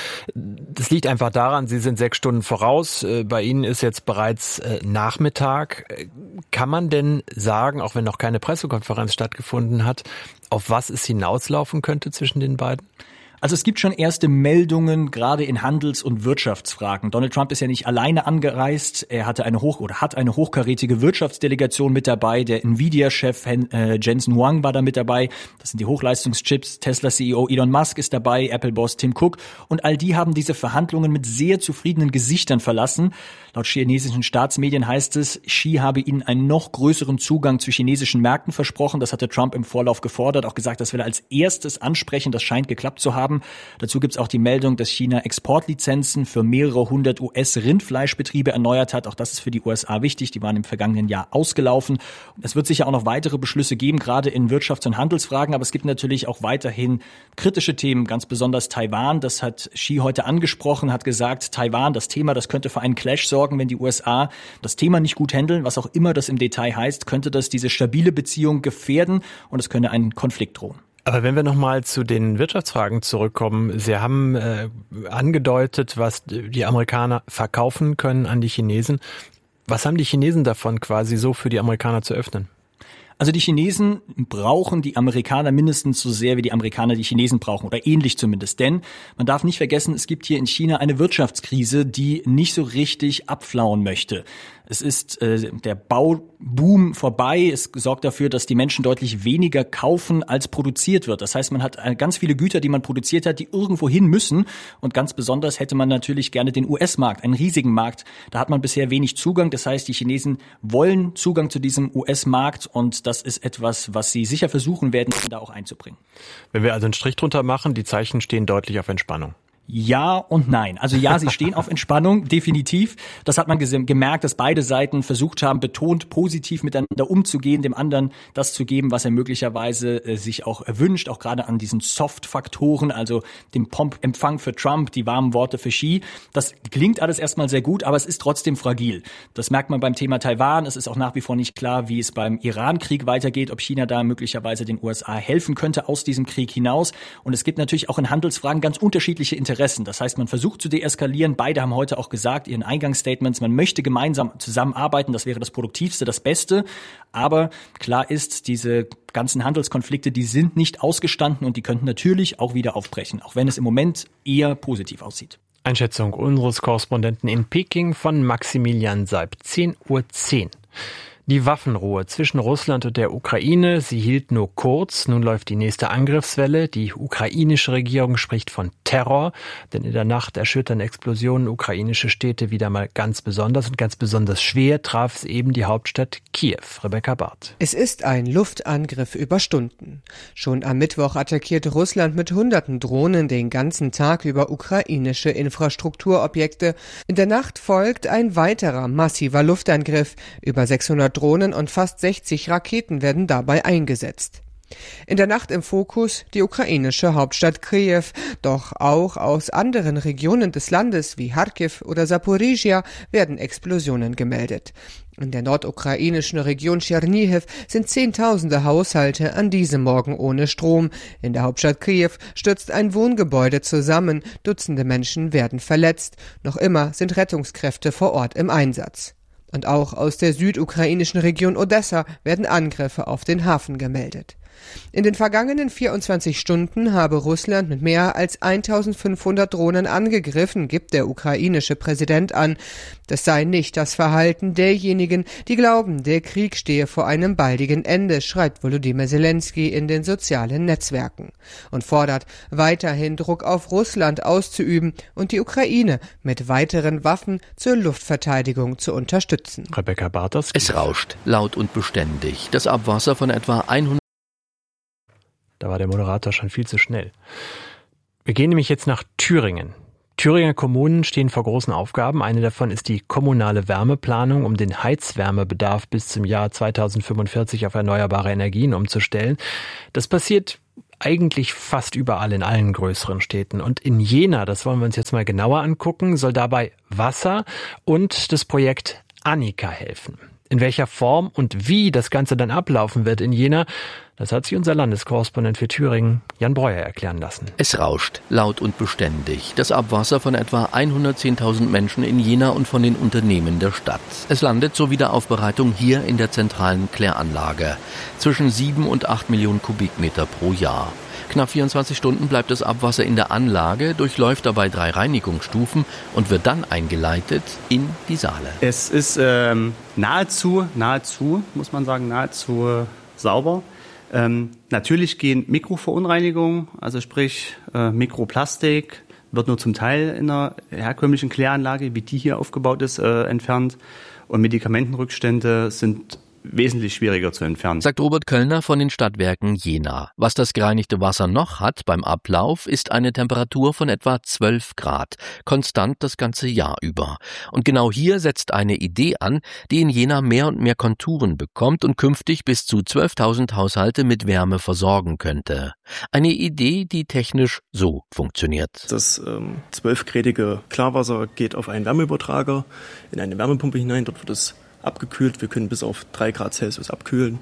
Das liegt einfach daran, Sie sind sechs Stunden voraus. Äh, bei Ihnen ist jetzt bereits äh, Nachmittag. Kann man denn sagen, auch wenn noch keine Pressekonferenz stattgefunden hat, auf was es hinauslaufen könnte zwischen den beiden? Also es gibt schon erste Meldungen, gerade in Handels- und Wirtschaftsfragen. Donald Trump ist ja nicht alleine angereist. Er hatte eine hoch oder hat eine hochkarätige Wirtschaftsdelegation mit dabei. Der Nvidia-Chef äh, Jensen Huang war da mit dabei. Das sind die Hochleistungschips. Tesla-C E O Elon Musk ist dabei, Apple-Boss Tim Cook. Und all die haben diese Verhandlungen mit sehr zufriedenen Gesichtern verlassen. Laut chinesischen Staatsmedien heißt es, Xi habe ihnen einen noch größeren Zugang zu chinesischen Märkten versprochen. Das hatte Trump im Vorlauf gefordert, auch gesagt, das will er als erstes ansprechen. Das scheint geklappt zu haben. Dazu gibt es auch die Meldung, dass China Exportlizenzen für mehrere hundert U S-Rindfleischbetriebe erneuert hat. Auch das ist für die U S A wichtig. Die waren im vergangenen Jahr ausgelaufen. Und es wird sicher auch noch weitere Beschlüsse geben, gerade in Wirtschafts- und Handelsfragen. Aber es gibt natürlich auch weiterhin kritische Themen, ganz besonders Taiwan. Das hat Xi heute angesprochen, hat gesagt, Taiwan, das Thema, das könnte für einen Clash sorgen, wenn die U S A das Thema nicht gut handeln. Was auch immer das im Detail heißt, könnte das diese stabile Beziehung gefährden und es könnte einen Konflikt drohen. Aber wenn wir nochmal zu den Wirtschaftsfragen zurückkommen, Sie haben äh, angedeutet, was die Amerikaner verkaufen können an die Chinesen. Was haben die Chinesen davon, quasi so für die Amerikaner zu öffnen? Also die Chinesen brauchen die Amerikaner mindestens so sehr, wie die Amerikaner die Chinesen brauchen, oder ähnlich zumindest. Denn man darf nicht vergessen, es gibt hier in China eine Wirtschaftskrise, die nicht so richtig abflauen möchte. Es ist äh, der Bauboom vorbei. Es sorgt dafür, dass die Menschen deutlich weniger kaufen, als produziert wird. Das heißt, man hat äh, ganz viele Güter, die man produziert hat, die irgendwo hin müssen. Und ganz besonders hätte man natürlich gerne den U S-Markt, einen riesigen Markt. Da hat man bisher wenig Zugang. Das heißt, die Chinesen wollen Zugang zu diesem U S-Markt. Und das ist etwas, was sie sicher versuchen werden, da auch einzubringen. Wenn wir also einen Strich drunter machen, die Zeichen stehen deutlich auf Entspannung. Ja und nein. Also ja, sie stehen auf Entspannung, definitiv. Das hat man gemerkt, dass beide Seiten versucht haben, betont positiv miteinander umzugehen, dem anderen das zu geben, was er möglicherweise äh, sich auch erwünscht, auch gerade an diesen Soft-Faktoren, also dem Pomp-Empfang für Trump, die warmen Worte für Xi. Das klingt alles erstmal sehr gut, aber es ist trotzdem fragil. Das merkt man beim Thema Taiwan. Es ist auch nach wie vor nicht klar, wie es beim Iran-Krieg weitergeht, ob China da möglicherweise den U S A helfen könnte aus diesem Krieg hinaus. Und es gibt natürlich auch in Handelsfragen ganz unterschiedliche Interessen. Das heißt, man versucht zu deeskalieren. Beide haben heute auch gesagt, ihren Eingangsstatements, man möchte gemeinsam zusammenarbeiten. Das wäre das Produktivste, das Beste. Aber klar ist, diese ganzen Handelskonflikte, die sind nicht ausgestanden und die könnten natürlich auch wieder aufbrechen, auch wenn es im Moment eher positiv aussieht. Einschätzung unseres Korrespondenten in Peking von Maximilian Seib, zehn Uhr zehn. Die Waffenruhe zwischen Russland und der Ukraine, sie hielt nur kurz. Nun läuft die nächste Angriffswelle. Die ukrainische Regierung spricht von Terror, denn in der Nacht erschüttern Explosionen ukrainische Städte wieder mal ganz besonders. Und ganz besonders schwer traf es eben die Hauptstadt Kiew. Rebecca Barth. Es ist ein Luftangriff über Stunden. Schon am Mittwoch attackierte Russland mit hunderten Drohnen den ganzen Tag über ukrainische Infrastrukturobjekte. In der Nacht folgt ein weiterer massiver Luftangriff. Über sechshundert Drohnen und fast sechzig Raketen werden dabei eingesetzt. In der Nacht im Fokus die ukrainische Hauptstadt Kiew, doch auch aus anderen Regionen des Landes wie Charkiw oder Saporizhia werden Explosionen gemeldet. In der nordukrainischen Region Tschernihiw sind Zehntausende Haushalte an diesem Morgen ohne Strom. In der Hauptstadt Kiew stürzt ein Wohngebäude zusammen, Dutzende Menschen werden verletzt. Noch immer sind Rettungskräfte vor Ort im Einsatz. Und auch aus der südukrainischen Region Odessa werden Angriffe auf den Hafen gemeldet. In den vergangenen vierundzwanzig Stunden habe Russland mit mehr als eintausendfünfhundert Drohnen angegriffen, gibt der ukrainische Präsident an. Das sei nicht das Verhalten derjenigen, die glauben, der Krieg stehe vor einem baldigen Ende, schreibt Volodymyr Zelensky in den sozialen Netzwerken und fordert, weiterhin Druck auf Russland auszuüben und die Ukraine mit weiteren Waffen zur Luftverteidigung zu unterstützen. Rebecca Bartos. Es rauscht, laut und beständig. Das Abwasser von etwa hundert. Da war der Moderator schon viel zu schnell. Wir gehen nämlich jetzt nach Thüringen. Thüringer Kommunen stehen vor großen Aufgaben. Eine davon ist die kommunale Wärmeplanung, um den Heizwärmebedarf bis zum Jahr zweitausendfünfundvierzig auf erneuerbare Energien umzustellen. Das passiert eigentlich fast überall in allen größeren Städten. Und in Jena, das wollen wir uns jetzt mal genauer angucken, soll dabei Wasser und das Projekt Annika helfen. In welcher Form und wie das Ganze dann ablaufen wird in Jena, das hat sich unser Landeskorrespondent für Thüringen, Jan Breuer, erklären lassen. Es rauscht, laut und beständig. Das Abwasser von etwa hundertzehntausend Menschen in Jena und von den Unternehmen der Stadt. Es landet zur Wiederaufbereitung hier in der zentralen Kläranlage. Zwischen sieben und acht Millionen Kubikmeter pro Jahr. Knapp vierundzwanzig Stunden bleibt das Abwasser in der Anlage, durchläuft dabei drei Reinigungsstufen und wird dann eingeleitet in die Saale. Es ist ähm, nahezu, nahezu, muss man sagen, nahezu äh, sauber. Ähm, natürlich gehen Mikroverunreinigungen, also sprich äh, Mikroplastik, wird nur zum Teil in einer herkömmlichen Kläranlage, wie die hier aufgebaut ist, äh, entfernt. Und Medikamentenrückstände sind wesentlich schwieriger zu entfernen. Sagt Robert Köllner von den Stadtwerken Jena. Was das gereinigte Wasser noch hat beim Ablauf, ist eine Temperatur von etwa zwölf Grad, konstant das ganze Jahr über. Und genau hier setzt eine Idee an, die in Jena mehr und mehr Konturen bekommt und künftig bis zu zwölftausend Haushalte mit Wärme versorgen könnte. Eine Idee, die technisch so funktioniert. Das ähm, zwölfgradige Klarwasser geht auf einen Wärmeübertrager in eine Wärmepumpe hinein. Dort wird es abgekühlt. Wir können bis auf drei Grad Celsius abkühlen.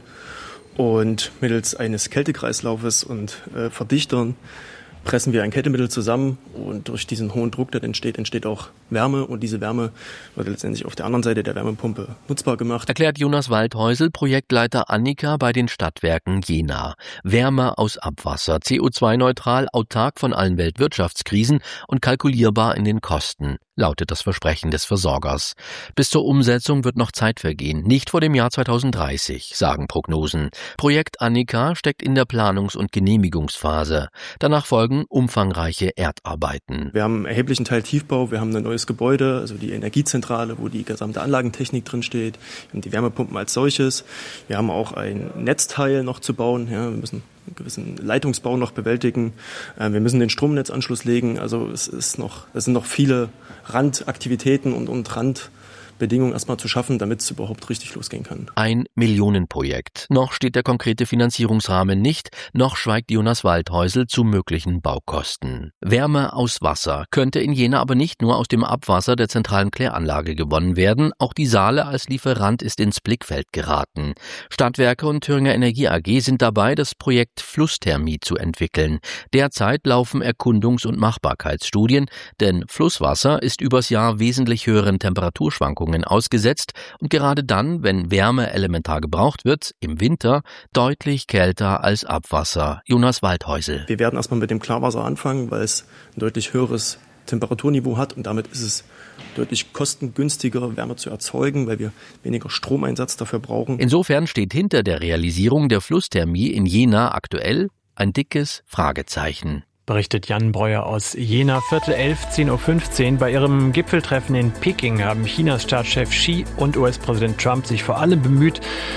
Und mittels eines Kältekreislaufes und äh, Verdichtern pressen wir ein Kältemittel zusammen und durch diesen hohen Druck, der entsteht, entsteht auch Wärme und diese Wärme wird letztendlich auf der anderen Seite der Wärmepumpe nutzbar gemacht. Erklärt Jonas Waldhäusel, Projektleiter Annika bei den Stadtwerken Jena. Wärme aus Abwasser, C O zwei neutral, autark von allen Weltwirtschaftskrisen und kalkulierbar in den Kosten, lautet das Versprechen des Versorgers. Bis zur Umsetzung wird noch Zeit vergehen, nicht vor dem Jahr zweitausenddreißig, sagen Prognosen. Projekt Annika steckt in der Planungs- und Genehmigungsphase. Danach folgen umfangreiche Erdarbeiten. Wir haben einen erheblichen Teil Tiefbau, wir haben ein neues Gebäude, also die Energiezentrale, wo die gesamte Anlagentechnik drin steht, wir haben die Wärmepumpen als solches, wir haben auch ein Netzteil noch zu bauen, ja, wir müssen einen gewissen Leitungsbau noch bewältigen, wir müssen den Stromnetzanschluss legen, also es ist noch, es sind noch viele Randaktivitäten und, und Randbedingungen erstmal zu schaffen, damit es überhaupt richtig losgehen kann. Ein Millionenprojekt. Noch steht der konkrete Finanzierungsrahmen nicht, noch schweigt Jonas Waldhäusel zu möglichen Baukosten. Wärme aus Wasser könnte in Jena aber nicht nur aus dem Abwasser der zentralen Kläranlage gewonnen werden, auch die Saale als Lieferant ist ins Blickfeld geraten. Stadtwerke und Thüringer Energie A G sind dabei, das Projekt Flussthermie zu entwickeln. Derzeit laufen Erkundungs- und Machbarkeitsstudien, denn Flusswasser ist übers Jahr wesentlich höheren Temperaturschwankungen ausgesetzt und gerade dann, wenn Wärme elementar gebraucht wird, im Winter deutlich kälter als Abwasser. Jonas Waldhäusel. Wir werden erstmal mit dem Klarwasser anfangen, weil es ein deutlich höheres Temperaturniveau hat und damit ist es deutlich kostengünstiger, Wärme zu erzeugen, weil wir weniger Stromeinsatz dafür brauchen. Insofern steht hinter der Realisierung der Flussthermie in Jena aktuell ein dickes Fragezeichen. Berichtet Jan Breuer aus Jena, Viertel elf, zehn Uhr fünfzehn. Bei ihrem Gipfeltreffen in Peking haben Chinas Staatschef Xi und U S-Präsident Trump sich vor allem bemüht,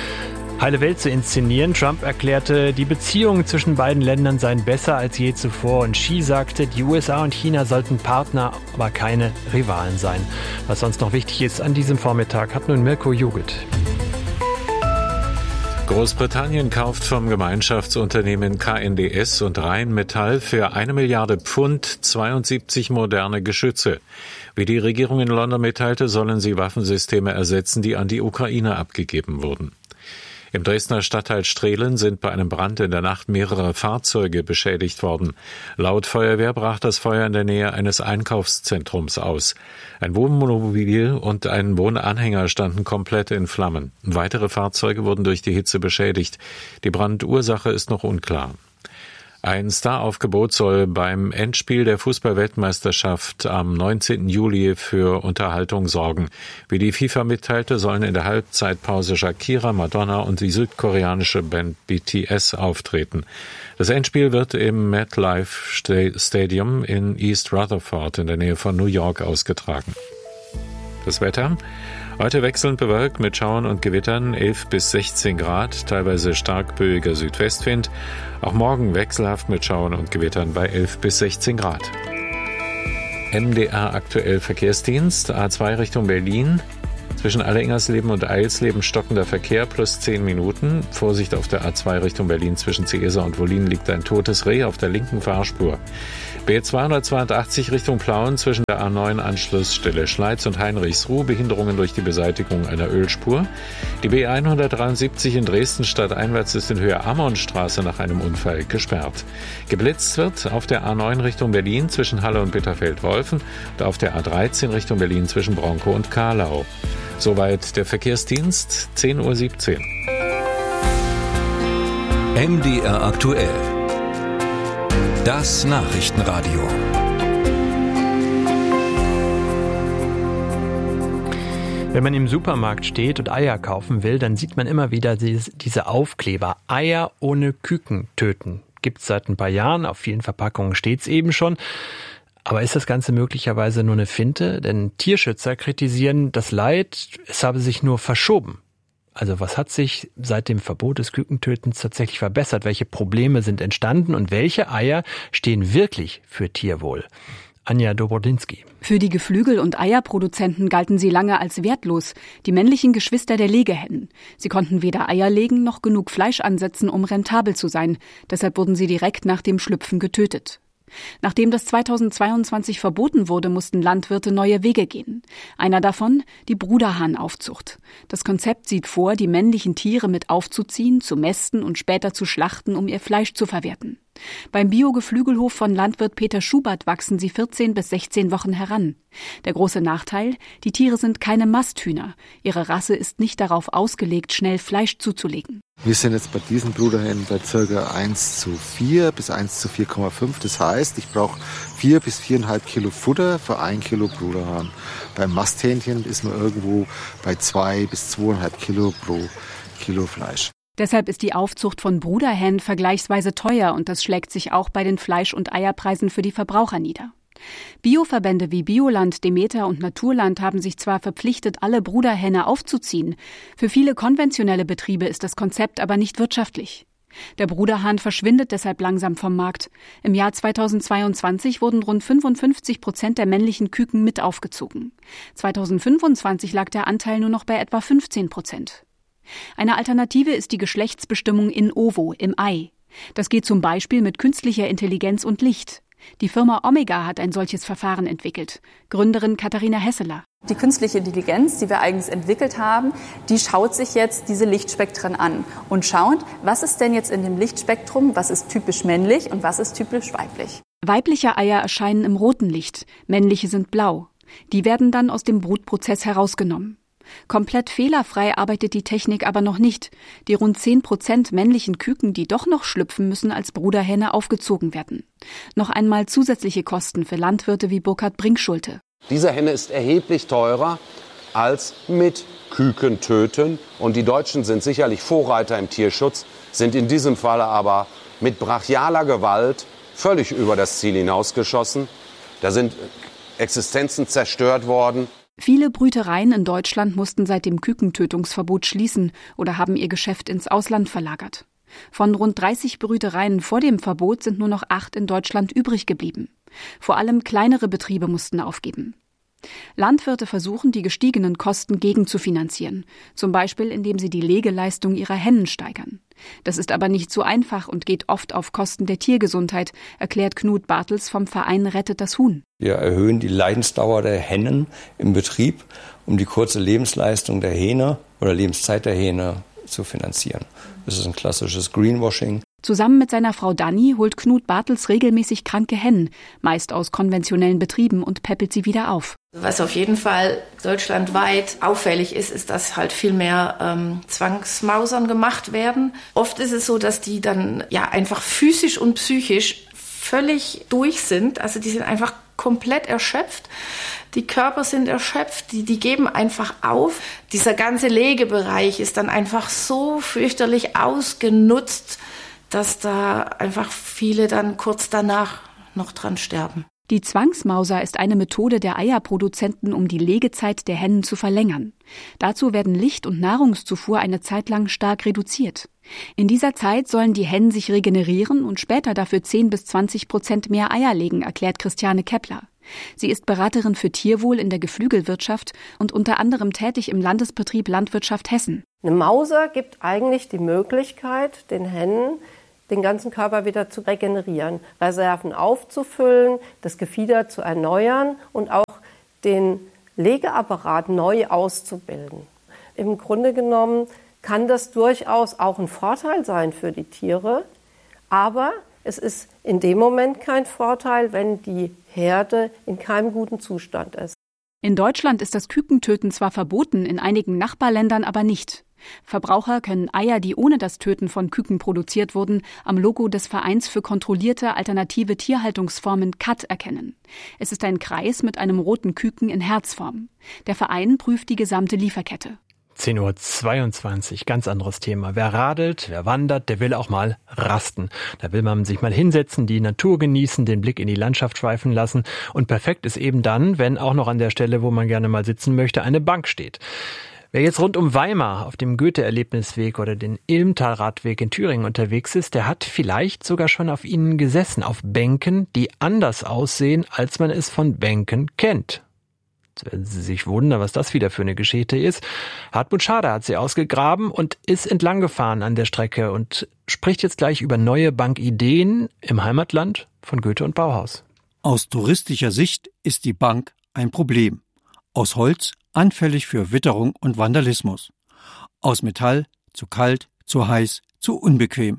heile Welt zu inszenieren. Trump erklärte, die Beziehungen zwischen beiden Ländern seien besser als je zuvor. Und Xi sagte, die U S A und China sollten Partner, aber keine Rivalen sein. Was sonst noch wichtig ist an diesem Vormittag, hat nun Mirko Jugend. Großbritannien kauft vom Gemeinschaftsunternehmen K N D S und Rheinmetall für eine Milliarde Pfund zweiundsiebzig moderne Geschütze. Wie die Regierung in London mitteilte, sollen sie Waffensysteme ersetzen, die an die Ukraine abgegeben wurden. Im Dresdner Stadtteil Strehlen sind bei einem Brand in der Nacht mehrere Fahrzeuge beschädigt worden. Laut Feuerwehr brach das Feuer in der Nähe eines Einkaufszentrums aus. Ein Wohnmobil und ein Wohnanhänger standen komplett in Flammen. Weitere Fahrzeuge wurden durch die Hitze beschädigt. Die Brandursache ist noch unklar. Ein Staraufgebot soll beim Endspiel der Fußball-Weltmeisterschaft am neunzehnten Juli für Unterhaltung sorgen. Wie die FIFA mitteilte, sollen in der Halbzeitpause Shakira, Madonna und die südkoreanische Band B T S auftreten. Das Endspiel wird im MetLife Stadium in East Rutherford in der Nähe von New York ausgetragen. Das Wetter: Heute wechselnd bewölkt mit Schauern und Gewittern, elf bis sechzehn Grad, teilweise stark böiger Südwestwind. Auch morgen wechselhaft mit Schauern und Gewittern bei elf bis sechzehn Grad. M D R aktuell Verkehrsdienst, A zwei Richtung Berlin. Zwischen Alleingersleben und Eilsleben stockender Verkehr plus zehn Minuten. Vorsicht auf der A zwei Richtung Berlin zwischen Ceesa und Wollin liegt ein totes Reh auf der linken Fahrspur. B zweihundertzweiundachtzig Richtung Plauen zwischen der A neun Anschlussstelle Schleiz und Heinrichsruh, Behinderungen durch die Beseitigung einer Ölspur. Die B hundertdreiundsiebzig in Dresden stadteinwärts ist in Höhe Ammonstraße nach einem Unfall gesperrt. Geblitzt wird auf der A neun Richtung Berlin zwischen Halle und Bitterfeld-Wolfen und auf der A dreizehn Richtung Berlin zwischen Bronkow und Kahlau. Soweit der Verkehrsdienst, zehn Uhr siebzehn. M D R aktuell. Das Nachrichtenradio. Wenn man im Supermarkt steht und Eier kaufen will, dann sieht man immer wieder diese Aufkleber. Eier ohne Küken töten. Gibt es seit ein paar Jahren, auf vielen Verpackungen steht es eben schon. Aber ist das Ganze möglicherweise nur eine Finte? Denn Tierschützer kritisieren, das Leid, es habe sich nur verschoben. Also was hat sich seit dem Verbot des Kükentötens tatsächlich verbessert? Welche Probleme sind entstanden und welche Eier stehen wirklich für Tierwohl? Anja Dobrodinsky. Für die Geflügel- und Eierproduzenten galten sie lange als wertlos, die männlichen Geschwister der Legehennen. Sie konnten weder Eier legen noch genug Fleisch ansetzen, um rentabel zu sein. Deshalb wurden sie direkt nach dem Schlüpfen getötet. Nachdem das zweitausendzweiundzwanzig verboten wurde, mussten Landwirte neue Wege gehen. Einer davon, die Bruderhahnaufzucht. Das Konzept sieht vor, die männlichen Tiere mit aufzuziehen, zu mästen und später zu schlachten, um ihr Fleisch zu verwerten. Beim Bio-Geflügelhof von Landwirt Peter Schubert wachsen sie vierzehn bis sechzehn Wochen heran. Der große Nachteil, die Tiere sind keine Masthühner. Ihre Rasse ist nicht darauf ausgelegt, schnell Fleisch zuzulegen. Wir sind jetzt bei diesen Bruderhennen bei ca. eins zu vier bis eins zu vier Komma fünf. Das heißt, ich brauche vier bis viereinhalb Kilo Futter für ein Kilo Bruderhahn. Beim Masthähnchen ist man irgendwo bei zwei bis zweieinhalb Kilo pro Kilo Fleisch. Deshalb ist die Aufzucht von Bruderhennen vergleichsweise teuer und das schlägt sich auch bei den Fleisch- und Eierpreisen für die Verbraucher nieder. Bioverbände wie Bioland, Demeter und Naturland haben sich zwar verpflichtet, alle Bruderhähne aufzuziehen. Für viele konventionelle Betriebe ist das Konzept aber nicht wirtschaftlich. Der Bruderhahn verschwindet deshalb langsam vom Markt. Im Jahr zweitausendzweiundzwanzig wurden rund fünfundfünfzig Prozent der männlichen Küken mit aufgezogen. zweitausendfünfundzwanzig lag der Anteil nur noch bei etwa fünfzehn Prozent. Eine Alternative ist die Geschlechtsbestimmung in ovo, im Ei. Das geht zum Beispiel mit künstlicher Intelligenz und Licht. Die Firma Omega hat ein solches Verfahren entwickelt. Gründerin Katharina Hesseler. Die künstliche Intelligenz, die wir eigens entwickelt haben, die schaut sich jetzt diese Lichtspektren an und schaut, was ist denn jetzt in dem Lichtspektrum, was ist typisch männlich und was ist typisch weiblich. Weibliche Eier erscheinen im roten Licht, männliche sind blau. Die werden dann aus dem Brutprozess herausgenommen. Komplett fehlerfrei arbeitet die Technik aber noch nicht. Die rund zehn Prozent männlichen Küken, die doch noch schlüpfen, müssen als Bruderhähne aufgezogen werden. Noch einmal zusätzliche Kosten für Landwirte wie Burkhard Brinkschulte. Diese Henne ist erheblich teurer als mit Küken töten. Und die Deutschen sind sicherlich Vorreiter im Tierschutz, sind in diesem Falle aber mit brachialer Gewalt völlig über das Ziel hinausgeschossen. Da sind Existenzen zerstört worden. Viele Brütereien in Deutschland mussten seit dem Kükentötungsverbot schließen oder haben ihr Geschäft ins Ausland verlagert. Von rund dreißig Brütereien vor dem Verbot sind nur noch acht in Deutschland übrig geblieben. Vor allem kleinere Betriebe mussten aufgeben. Landwirte versuchen, die gestiegenen Kosten gegenzufinanzieren, zum Beispiel indem sie die Legeleistung ihrer Hennen steigern. Das ist aber nicht so einfach und geht oft auf Kosten der Tiergesundheit, erklärt Knut Bartels vom Verein Rettet das Huhn. Wir erhöhen die Leidensdauer der Hennen im Betrieb, um die kurze Lebensleistung der Hähne oder Lebenszeit der Hähne zu finanzieren. Das ist ein klassisches Greenwashing. Zusammen mit seiner Frau Dani holt Knut Bartels regelmäßig kranke Hennen, meist aus konventionellen Betrieben, und päppelt sie wieder auf. Was auf jeden Fall deutschlandweit auffällig ist, ist, dass halt viel mehr ähm, Zwangsmausern gemacht werden. Oft ist es so, dass die dann ja einfach physisch und psychisch völlig durch sind. Also die sind einfach komplett erschöpft. Die Körper sind erschöpft, die, die geben einfach auf. Dieser ganze Legebereich ist dann einfach so fürchterlich ausgenutzt, dass da einfach viele dann kurz danach noch dran sterben. Die Zwangsmauser ist eine Methode der Eierproduzenten, um die Legezeit der Hennen zu verlängern. Dazu werden Licht- und Nahrungszufuhr eine Zeit lang stark reduziert. In dieser Zeit sollen die Hennen sich regenerieren und später dafür zehn bis zwanzig Prozent mehr Eier legen, erklärt Christiane Kepler. Sie ist Beraterin für Tierwohl in der Geflügelwirtschaft und unter anderem tätig im Landesbetrieb Landwirtschaft Hessen. Eine Mauser gibt eigentlich die Möglichkeit, den Hennen den ganzen Körper wieder zu regenerieren, Reserven aufzufüllen, das Gefieder zu erneuern und auch den Legeapparat neu auszubilden. Im Grunde genommen kann das durchaus auch ein Vorteil sein für die Tiere, aber es ist in dem Moment kein Vorteil, wenn die Herde in keinem guten Zustand ist. In Deutschland ist das Kükentöten zwar verboten, in einigen Nachbarländern aber nicht. Verbraucher können Eier, die ohne das Töten von Küken produziert wurden, am Logo des Vereins für kontrollierte alternative Tierhaltungsformen C A T erkennen. Es ist ein Kreis mit einem roten Küken in Herzform. Der Verein prüft die gesamte Lieferkette. zehn Uhr zweiundzwanzig, ganz anderes Thema. Wer radelt, wer wandert, der will auch mal rasten. Da will man sich mal hinsetzen, die Natur genießen, den Blick in die Landschaft schweifen lassen. Und perfekt ist eben dann, wenn auch noch an der Stelle, wo man gerne mal sitzen möchte, eine Bank steht. Wer jetzt rund um Weimar auf dem Goethe-Erlebnisweg oder den Ilmtal-Radweg in Thüringen unterwegs ist, der hat vielleicht sogar schon auf ihnen gesessen, auf Bänken, die anders aussehen, als man es von Bänken kennt. Jetzt werden Sie sich wundern, was das wieder für eine Geschichte ist. Hartmut Schader hat sie ausgegraben und ist entlang gefahren an der Strecke und spricht jetzt gleich über neue Bankideen im Heimatland von Goethe und Bauhaus. Aus touristischer Sicht ist die Bank ein Problem. Aus Holz anfällig für Witterung und Vandalismus. Aus Metall zu kalt, zu heiß, zu unbequem.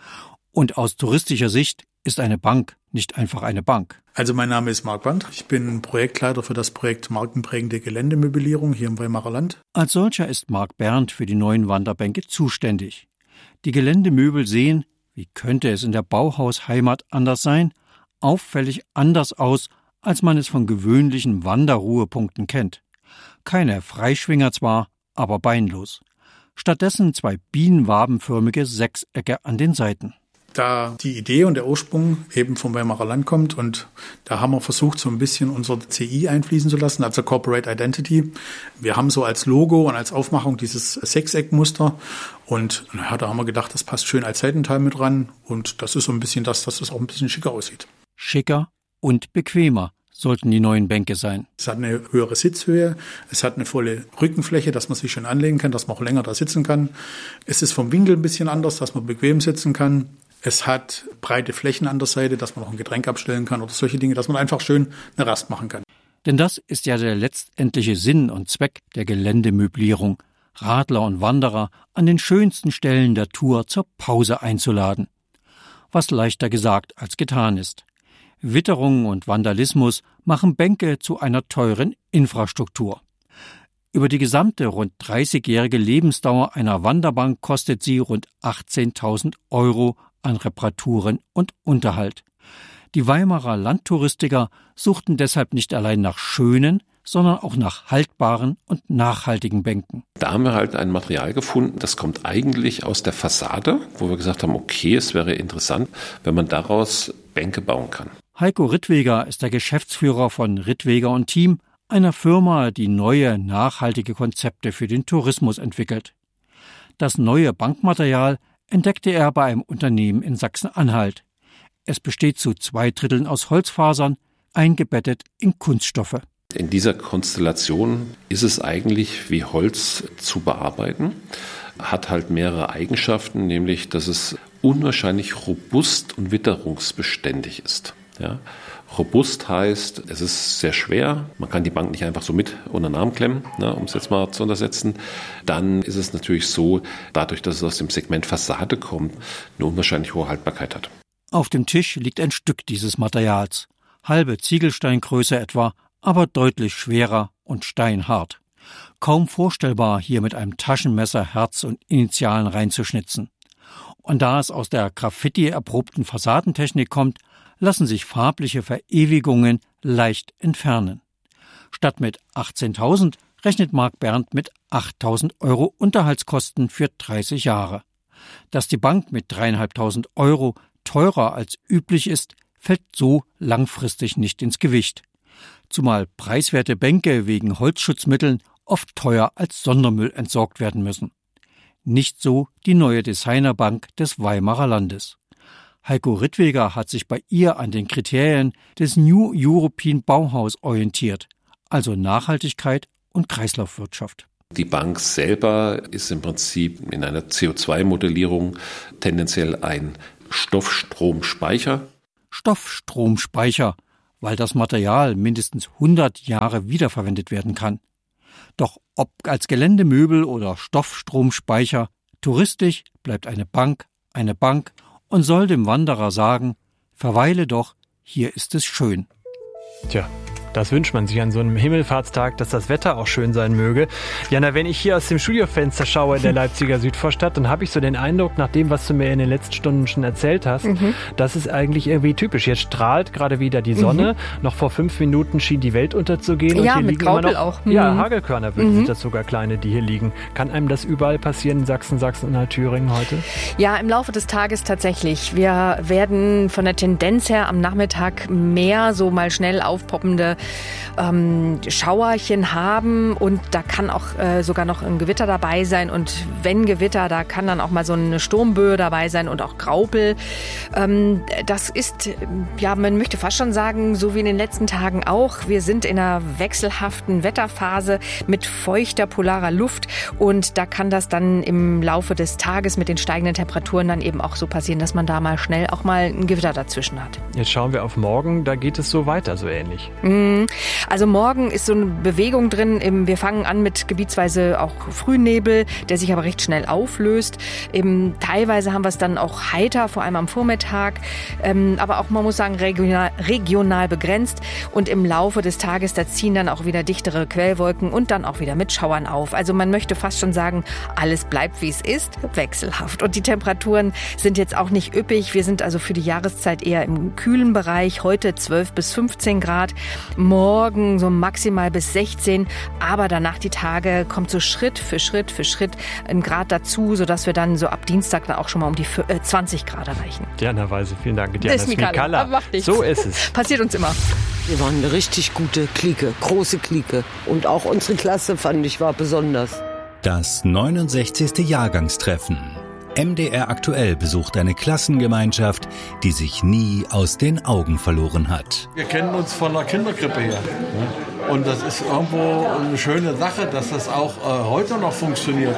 Und aus touristischer Sicht ist eine Bank nicht einfach eine Bank. Also mein Name ist Marc Band. Ich bin Projektleiter für das Projekt Markenprägende Geländemöblierung hier im Weimarer Land. Als solcher ist Marc Berndt für die neuen Wanderbänke zuständig. Die Geländemöbel sehen, wie könnte es in der Bauhausheimat anders sein, auffällig anders aus, als man es von gewöhnlichen Wanderruhepunkten kennt. Keine Freischwinger zwar, aber beinlos. Stattdessen zwei bienenwabenförmige Sechsecke an den Seiten. Da die Idee und der Ursprung eben vom Weimarer Land kommt und da haben wir versucht, so ein bisschen unser C I einfließen zu lassen, also Corporate Identity. Wir haben so als Logo und als Aufmachung dieses Sechseckmuster und naja, da haben wir gedacht, das passt schön als Seitenteil mit ran und das ist so ein bisschen das, dass es auch ein bisschen schicker aussieht. Schicker und bequemer sollten die neuen Bänke sein. Es hat eine höhere Sitzhöhe, es hat eine volle Rückenfläche, dass man sich schön anlegen kann, dass man auch länger da sitzen kann. Es ist vom Winkel ein bisschen anders, dass man bequem sitzen kann. Es hat breite Flächen an der Seite, dass man auch ein Getränk abstellen kann oder solche Dinge, dass man einfach schön eine Rast machen kann. Denn das ist ja der letztendliche Sinn und Zweck der Geländemöblierung, Radler und Wanderer an den schönsten Stellen der Tour zur Pause einzuladen. Was leichter gesagt als getan ist. Witterung und Vandalismus machen Bänke zu einer teuren Infrastruktur. Über die gesamte rund dreißigjährige Lebensdauer einer Wanderbank kostet sie rund achtzehntausend Euro an Reparaturen und Unterhalt. Die Weimarer Landtouristiker suchten deshalb nicht allein nach schönen, sondern auch nach haltbaren und nachhaltigen Bänken. Da haben wir halt ein Material gefunden, das kommt eigentlich aus der Fassade, wo wir gesagt haben, okay, es wäre interessant, wenn man daraus Bänke bauen kann. Heiko Rittweger ist der Geschäftsführer von Rittweger und Team, einer Firma, die neue, nachhaltige Konzepte für den Tourismus entwickelt. Das neue Bankmaterial entdeckte er bei einem Unternehmen in Sachsen-Anhalt. Es besteht zu zwei Dritteln aus Holzfasern, eingebettet in Kunststoffe. In dieser Konstellation ist es eigentlich wie Holz zu bearbeiten, hat halt mehrere Eigenschaften, nämlich dass es unwahrscheinlich robust und witterungsbeständig ist. Ja, Robust heißt, es ist sehr schwer. Man kann die Bank nicht einfach so mit unter den Arm klemmen, ne, um es jetzt mal zu untersetzen. Dann ist es natürlich so, dadurch, dass es aus dem Segment Fassade kommt, eine unwahrscheinlich hohe Haltbarkeit hat. Auf dem Tisch liegt ein Stück dieses Materials. Halbe Ziegelsteingröße etwa, aber deutlich schwerer und steinhart. Kaum vorstellbar, hier mit einem Taschenmesser Herz und Initialen reinzuschnitzen. Und da es aus der Graffiti-erprobten Fassadentechnik kommt, lassen sich farbliche Verewigungen leicht entfernen. Statt mit achtzehntausend rechnet Marc Berndt mit achttausend Euro Unterhaltskosten für dreißig Jahre. Dass die Bank mit dreieinhalbtausend Euro teurer als üblich ist, fällt so langfristig nicht ins Gewicht. Zumal preiswerte Bänke wegen Holzschutzmitteln oft teuer als Sondermüll entsorgt werden müssen. Nicht so die neue Designerbank des Weimarer Landes. Heiko Rittweger hat sich bei ihr an den Kriterien des New European Bauhaus orientiert, also Nachhaltigkeit und Kreislaufwirtschaft. Die Bank selber ist im Prinzip in einer C O zwei Modellierung tendenziell ein Stoffstromspeicher. Stoffstromspeicher, weil das Material mindestens hundert Jahre wiederverwendet werden kann. Doch ob als Geländemöbel oder Stoffstromspeicher, touristisch bleibt eine Bank eine Bank und soll dem Wanderer sagen, verweile doch, hier ist es schön. Tja, das wünscht man sich an so einem Himmelfahrtstag, dass das Wetter auch schön sein möge. Jana, wenn ich hier aus dem Studiofenster schaue in der Leipziger Südvorstadt, dann habe ich so den Eindruck, nach dem, was du mir in den letzten Stunden schon erzählt hast, mhm. das ist eigentlich irgendwie typisch. Jetzt strahlt gerade wieder die Sonne. Mhm. Noch vor fünf Minuten schien die Welt unterzugehen. Ja, und hier mit liegen Graupel immer noch, auch. Mhm. Ja, Hagelkörner mhm. sind das sogar kleine, die hier liegen. Kann einem das überall passieren in Sachsen, Sachsen-Anhalt, Thüringen heute? Ja, im Laufe des Tages tatsächlich. Wir werden von der Tendenz her am Nachmittag mehr so mal schnell aufpoppende ähm, Schauerchen haben und da kann auch äh, sogar noch ein Gewitter dabei sein und wenn Gewitter, da kann dann auch mal so eine Sturmböe dabei sein und auch Graupel. Ähm, das ist, ja, man möchte fast schon sagen, so wie in den letzten Tagen auch. Wir sind in einer wechselhaften Wetterphase mit feuchter polarer Luft und da kann das dann im Laufe des Tages mit den steigenden Temperaturen dann eben auch so passieren, dass man da mal schnell auch mal ein Gewitter dazwischen hat. Jetzt schauen wir auf morgen, da geht es so weiter, so ähnlich. Mhm. Also morgen ist so eine Bewegung drin. Wir fangen an mit gebietsweise auch Frühnebel, der sich aber recht schnell auflöst. Eben teilweise haben wir es dann auch heiter, vor allem am Vormittag, aber auch, man muss sagen, regional, regional begrenzt. Und im Laufe des Tages, da ziehen dann auch wieder dichtere Quellwolken und dann auch wieder mit Schauern auf. Also man möchte fast schon sagen, alles bleibt, wie es ist, wechselhaft. Und die Temperaturen sind jetzt auch nicht üppig. Wir sind also für die Jahreszeit eher im kühlen Bereich. Heute zwölf bis fünfzehn Grad. Morgen so maximal bis sechzehn, aber danach die Tage kommt so Schritt für Schritt für Schritt ein Grad dazu, sodass wir dann so ab Dienstag dann auch schon mal um die zwanzig Grad erreichen. Diana Weise, vielen Dank. Diana Smikalla. So ist es. Passiert uns immer. Wir waren eine richtig gute Clique, große Clique. Und auch unsere Klasse, fand ich, war besonders. Das neunundsechzigste Jahrgangstreffen. M D R Aktuell besucht eine Klassengemeinschaft, die sich nie aus den Augen verloren hat. Wir kennen uns von der Kinderkrippe her. Und das ist irgendwo eine schöne Sache, dass das auch äh, heute noch funktioniert.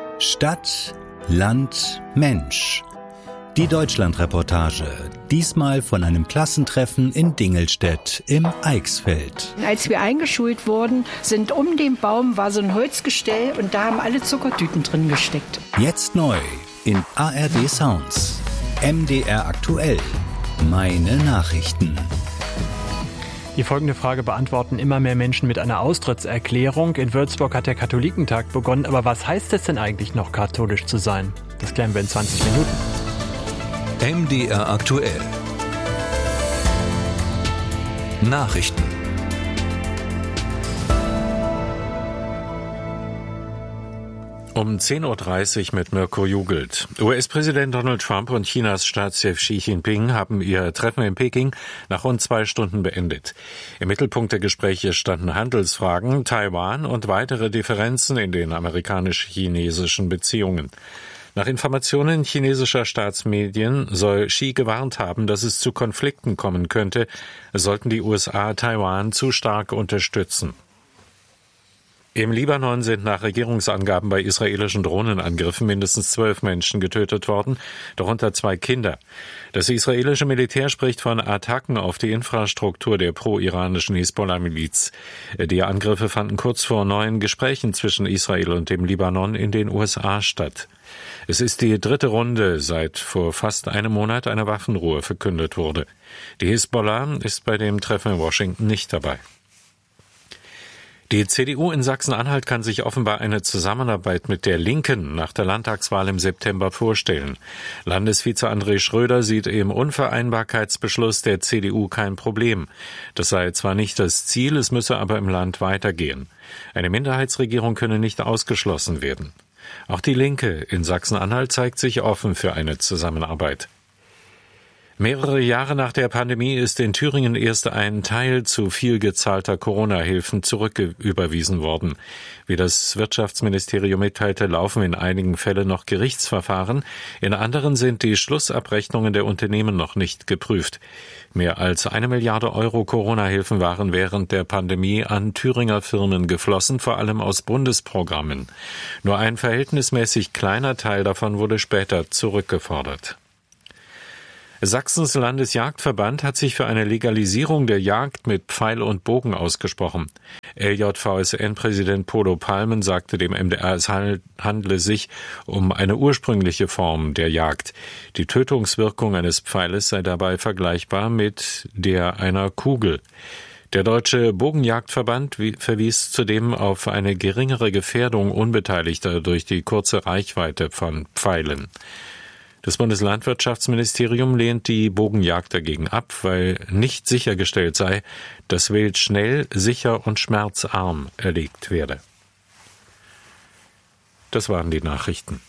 Stadt, Land, Mensch. Die Deutschlandreportage. Diesmal von einem Klassentreffen in Dingelstedt im Eichsfeld. Als wir eingeschult wurden, sind um den Baum war so ein Holzgestell und da haben alle Zuckertüten drin gesteckt. Jetzt neu in A R D Sounds. M D R Aktuell. Meine Nachrichten. Die folgende Frage beantworten immer mehr Menschen mit einer Austrittserklärung. In Würzburg hat der Katholikentag begonnen. Aber was heißt es denn eigentlich noch, katholisch zu sein? Das klären wir in zwanzig Minuten. M D R Aktuell. Nachrichten. Um zehn Uhr dreißig mit Mirko Jugelt. U S-Präsident Donald Trump und Chinas Staatschef Xi Jinping haben ihr Treffen in Peking nach rund zwei Stunden beendet. Im Mittelpunkt der Gespräche standen Handelsfragen, Taiwan und weitere Differenzen in den amerikanisch-chinesischen Beziehungen. Nach Informationen chinesischer Staatsmedien soll Xi gewarnt haben, dass es zu Konflikten kommen könnte, sollten die U S A Taiwan zu stark unterstützen. Im Libanon sind nach Regierungsangaben bei israelischen Drohnenangriffen mindestens zwölf Menschen getötet worden, darunter zwei Kinder. Das israelische Militär spricht von Attacken auf die Infrastruktur der pro-iranischen Hisbollah-Miliz. Die Angriffe fanden kurz vor neuen Gesprächen zwischen Israel und dem Libanon in den U S A statt. Es ist die dritte Runde, seit vor fast einem Monat eine Waffenruhe verkündet wurde. Die Hisbollah ist bei dem Treffen in Washington nicht dabei. Die C D U in Sachsen-Anhalt kann sich offenbar eine Zusammenarbeit mit der Linken nach der Landtagswahl im September vorstellen. Landesvize André Schröder sieht im Unvereinbarkeitsbeschluss der C D U kein Problem. Das sei zwar nicht das Ziel, es müsse aber im Land weitergehen. Eine Minderheitsregierung könne nicht ausgeschlossen werden. Auch die Linke in Sachsen-Anhalt zeigt sich offen für eine Zusammenarbeit. Mehrere Jahre nach der Pandemie ist in Thüringen erst ein Teil zu viel gezahlter Corona-Hilfen zurücküberwiesen worden. Wie das Wirtschaftsministerium mitteilte, laufen in einigen Fällen noch Gerichtsverfahren. In anderen sind die Schlussabrechnungen der Unternehmen noch nicht geprüft. Mehr als eine Milliarde Euro Corona-Hilfen waren während der Pandemie an Thüringer Firmen geflossen, vor allem aus Bundesprogrammen. Nur ein verhältnismäßig kleiner Teil davon wurde später zurückgefordert. Sachsens Landesjagdverband hat sich für eine Legalisierung der Jagd mit Pfeil und Bogen ausgesprochen. L J V S N-Präsident Polo Palmen sagte dem M D R, es handle sich um eine ursprüngliche Form der Jagd. Die Tötungswirkung eines Pfeiles sei dabei vergleichbar mit der einer Kugel. Der Deutsche Bogenjagdverband verwies zudem auf eine geringere Gefährdung Unbeteiligter durch die kurze Reichweite von Pfeilen. Das Bundeslandwirtschaftsministerium lehnt die Bogenjagd dagegen ab, weil nicht sichergestellt sei, dass Wild schnell, sicher und schmerzarm erlegt werde. Das waren die Nachrichten.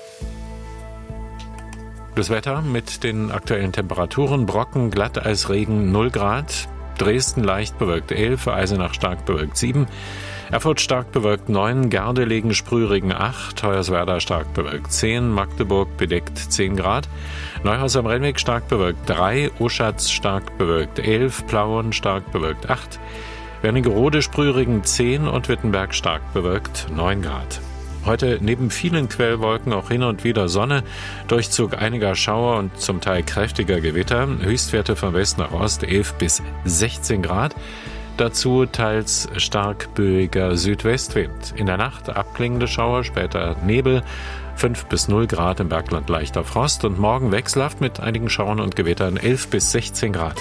Das Wetter mit den aktuellen Temperaturen: Brocken, Glatteisregen null Grad, Dresden leicht bewölkt elf, Eisenach stark bewölkt sieben, Erfurt stark bewölkt neun, Gardelegen Sprühregen acht, Hoyerswerda stark bewölkt zehn, Magdeburg bedeckt zehn Grad, Neuhaus am Rennweg stark bewölkt drei, Oschatz stark bewölkt elf, Plauen stark bewölkt acht, Wernigerode Sprühregen zehn und Wittenberg stark bewölkt neun Grad. Heute neben vielen Quellwolken auch hin und wieder Sonne, Durchzug einiger Schauer und zum Teil kräftiger Gewitter, Höchstwerte von West nach Ost elf bis sechzehn Grad. Dazu teils stark böiger Südwestwind. In der Nacht abklingende Schauer, später Nebel, fünf bis null Grad, im Bergland leichter Frost und morgen wechselhaft mit einigen Schauern und Gewittern elf bis sechzehn Grad.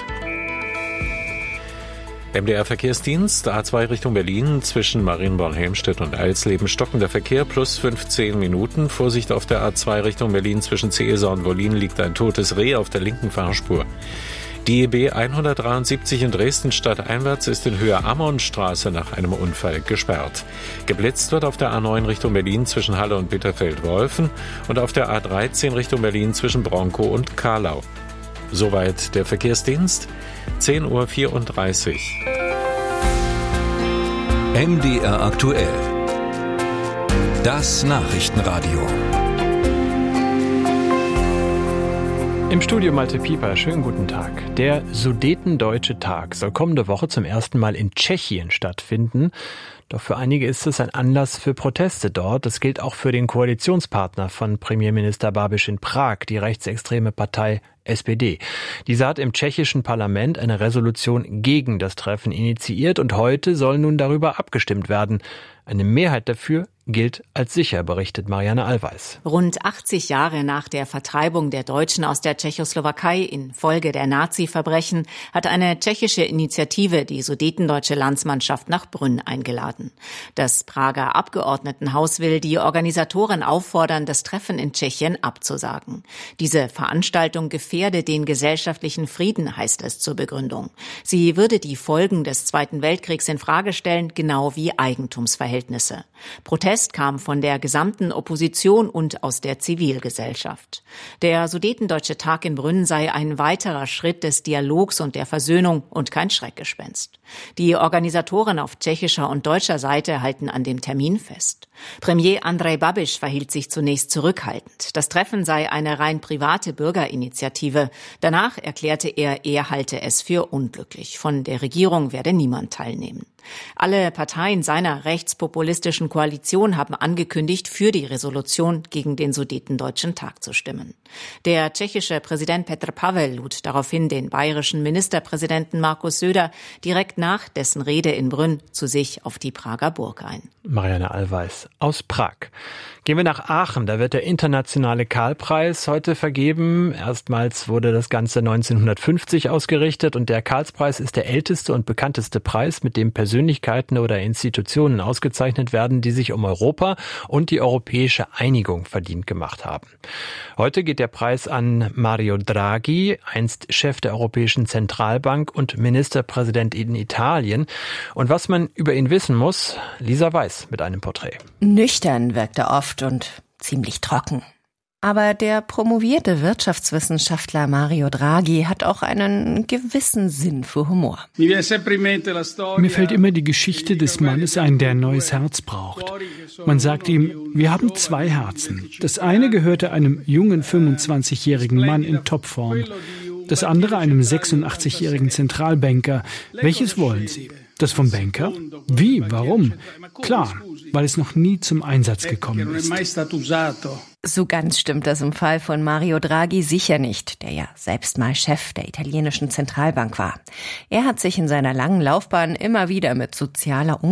M D R-Verkehrsdienst, A zwei Richtung Berlin, zwischen Marienborn-Helmstedt und Alsleben stockender Verkehr, plus fünfzehn Minuten. Vorsicht auf der A zwei Richtung Berlin, zwischen Ceesa und Wollin liegt ein totes Reh auf der linken Fahrspur. Die E B hundertdreiundsiebzig in Dresden stadteinwärts ist in Höhe Ammonstraße nach einem Unfall gesperrt. Geblitzt wird auf der A neun Richtung Berlin zwischen Halle und Bitterfeld-Wolfen und auf der A dreizehn Richtung Berlin zwischen Bronkow und Karlau. Soweit der Verkehrsdienst, zehn Uhr vierunddreißig. M D R aktuell. Das Nachrichtenradio. Im Studio Malte Pieper, schönen guten Tag. Der Sudetendeutsche Tag soll kommende Woche zum ersten Mal in Tschechien stattfinden. Doch für einige ist es ein Anlass für Proteste dort. Das gilt auch für den Koalitionspartner von Premierminister Babiš in Prag, die rechtsextreme Partei S P D. Diese hat im tschechischen Parlament eine Resolution gegen das Treffen initiiert und heute soll nun darüber abgestimmt werden. Eine Mehrheit dafür gilt als sicher, berichtet Marianne Allweis. Rund achtzig Jahre nach der Vertreibung der Deutschen aus der Tschechoslowakei infolge der Nazi-Verbrechen hat eine tschechische Initiative die sudetendeutsche Landsmannschaft nach Brünn eingeladen. Das Prager Abgeordnetenhaus will die Organisatoren auffordern, das Treffen in Tschechien abzusagen. Diese Veranstaltung gefährde den gesellschaftlichen Frieden, heißt es zur Begründung. Sie würde die Folgen des Zweiten Weltkriegs in Frage stellen, genau wie Eigentumsverhältnisse. Protest kam von der gesamten Opposition und aus der Zivilgesellschaft. Der Sudetendeutsche Tag in Brünn sei ein weiterer Schritt des Dialogs und der Versöhnung und kein Schreckgespenst. Die Organisatoren auf tschechischer und deutscher Seite halten an dem Termin fest. Premier Andrej Babiš verhielt sich zunächst zurückhaltend. Das Treffen sei eine rein private Bürgerinitiative. Danach erklärte er, er halte es für unglücklich. Von der Regierung werde niemand teilnehmen. Alle Parteien seiner rechtspopulistischen Koalition haben angekündigt, für die Resolution gegen den Sudetendeutschen Tag zu stimmen. Der tschechische Präsident Petr Pavel lud daraufhin den bayerischen Ministerpräsidenten Markus Söder direkt nach dessen Rede in Brünn zu sich auf die Prager Burg ein. Marianne Allweis aus Prag. Gehen wir nach Aachen. Da wird der internationale Karl-Preis heute vergeben. Erstmals wurde das Ganze neunzehnhundertfünfzig ausgerichtet und der Karlspreis ist der älteste und bekannteste Preis, mit dem Persönlichkeiten oder Institutionen ausgezeichnet werden, die sich um Europa und die europäische Einigung verdient gemacht haben. Heute geht der Preis an Mario Draghi, einst Chef der Europäischen Zentralbank und Ministerpräsident in Italien. Und was man über ihn wissen muss, Lisa Weiß mit einem Porträt. Nüchtern wirkt er oft und ziemlich trocken. Aber der promovierte Wirtschaftswissenschaftler Mario Draghi hat auch einen gewissen Sinn für Humor. Mir fällt immer die Geschichte des Mannes ein, der ein neues Herz braucht. Man sagt ihm, wir haben zwei Herzen. Das eine gehörte einem jungen fünfundzwanzigjährigen Mann in Topform. Das andere einem sechsundachtzigjährigen Zentralbanker. Welches wollen Sie? Das vom Banker? Wie? Warum? Klar, weil es noch nie zum Einsatz gekommen ist. So ganz stimmt das im Fall von Mario Draghi sicher nicht, der ja selbst mal Chef der italienischen Zentralbank war. Er hat sich in seiner langen Laufbahn immer wieder mit sozialer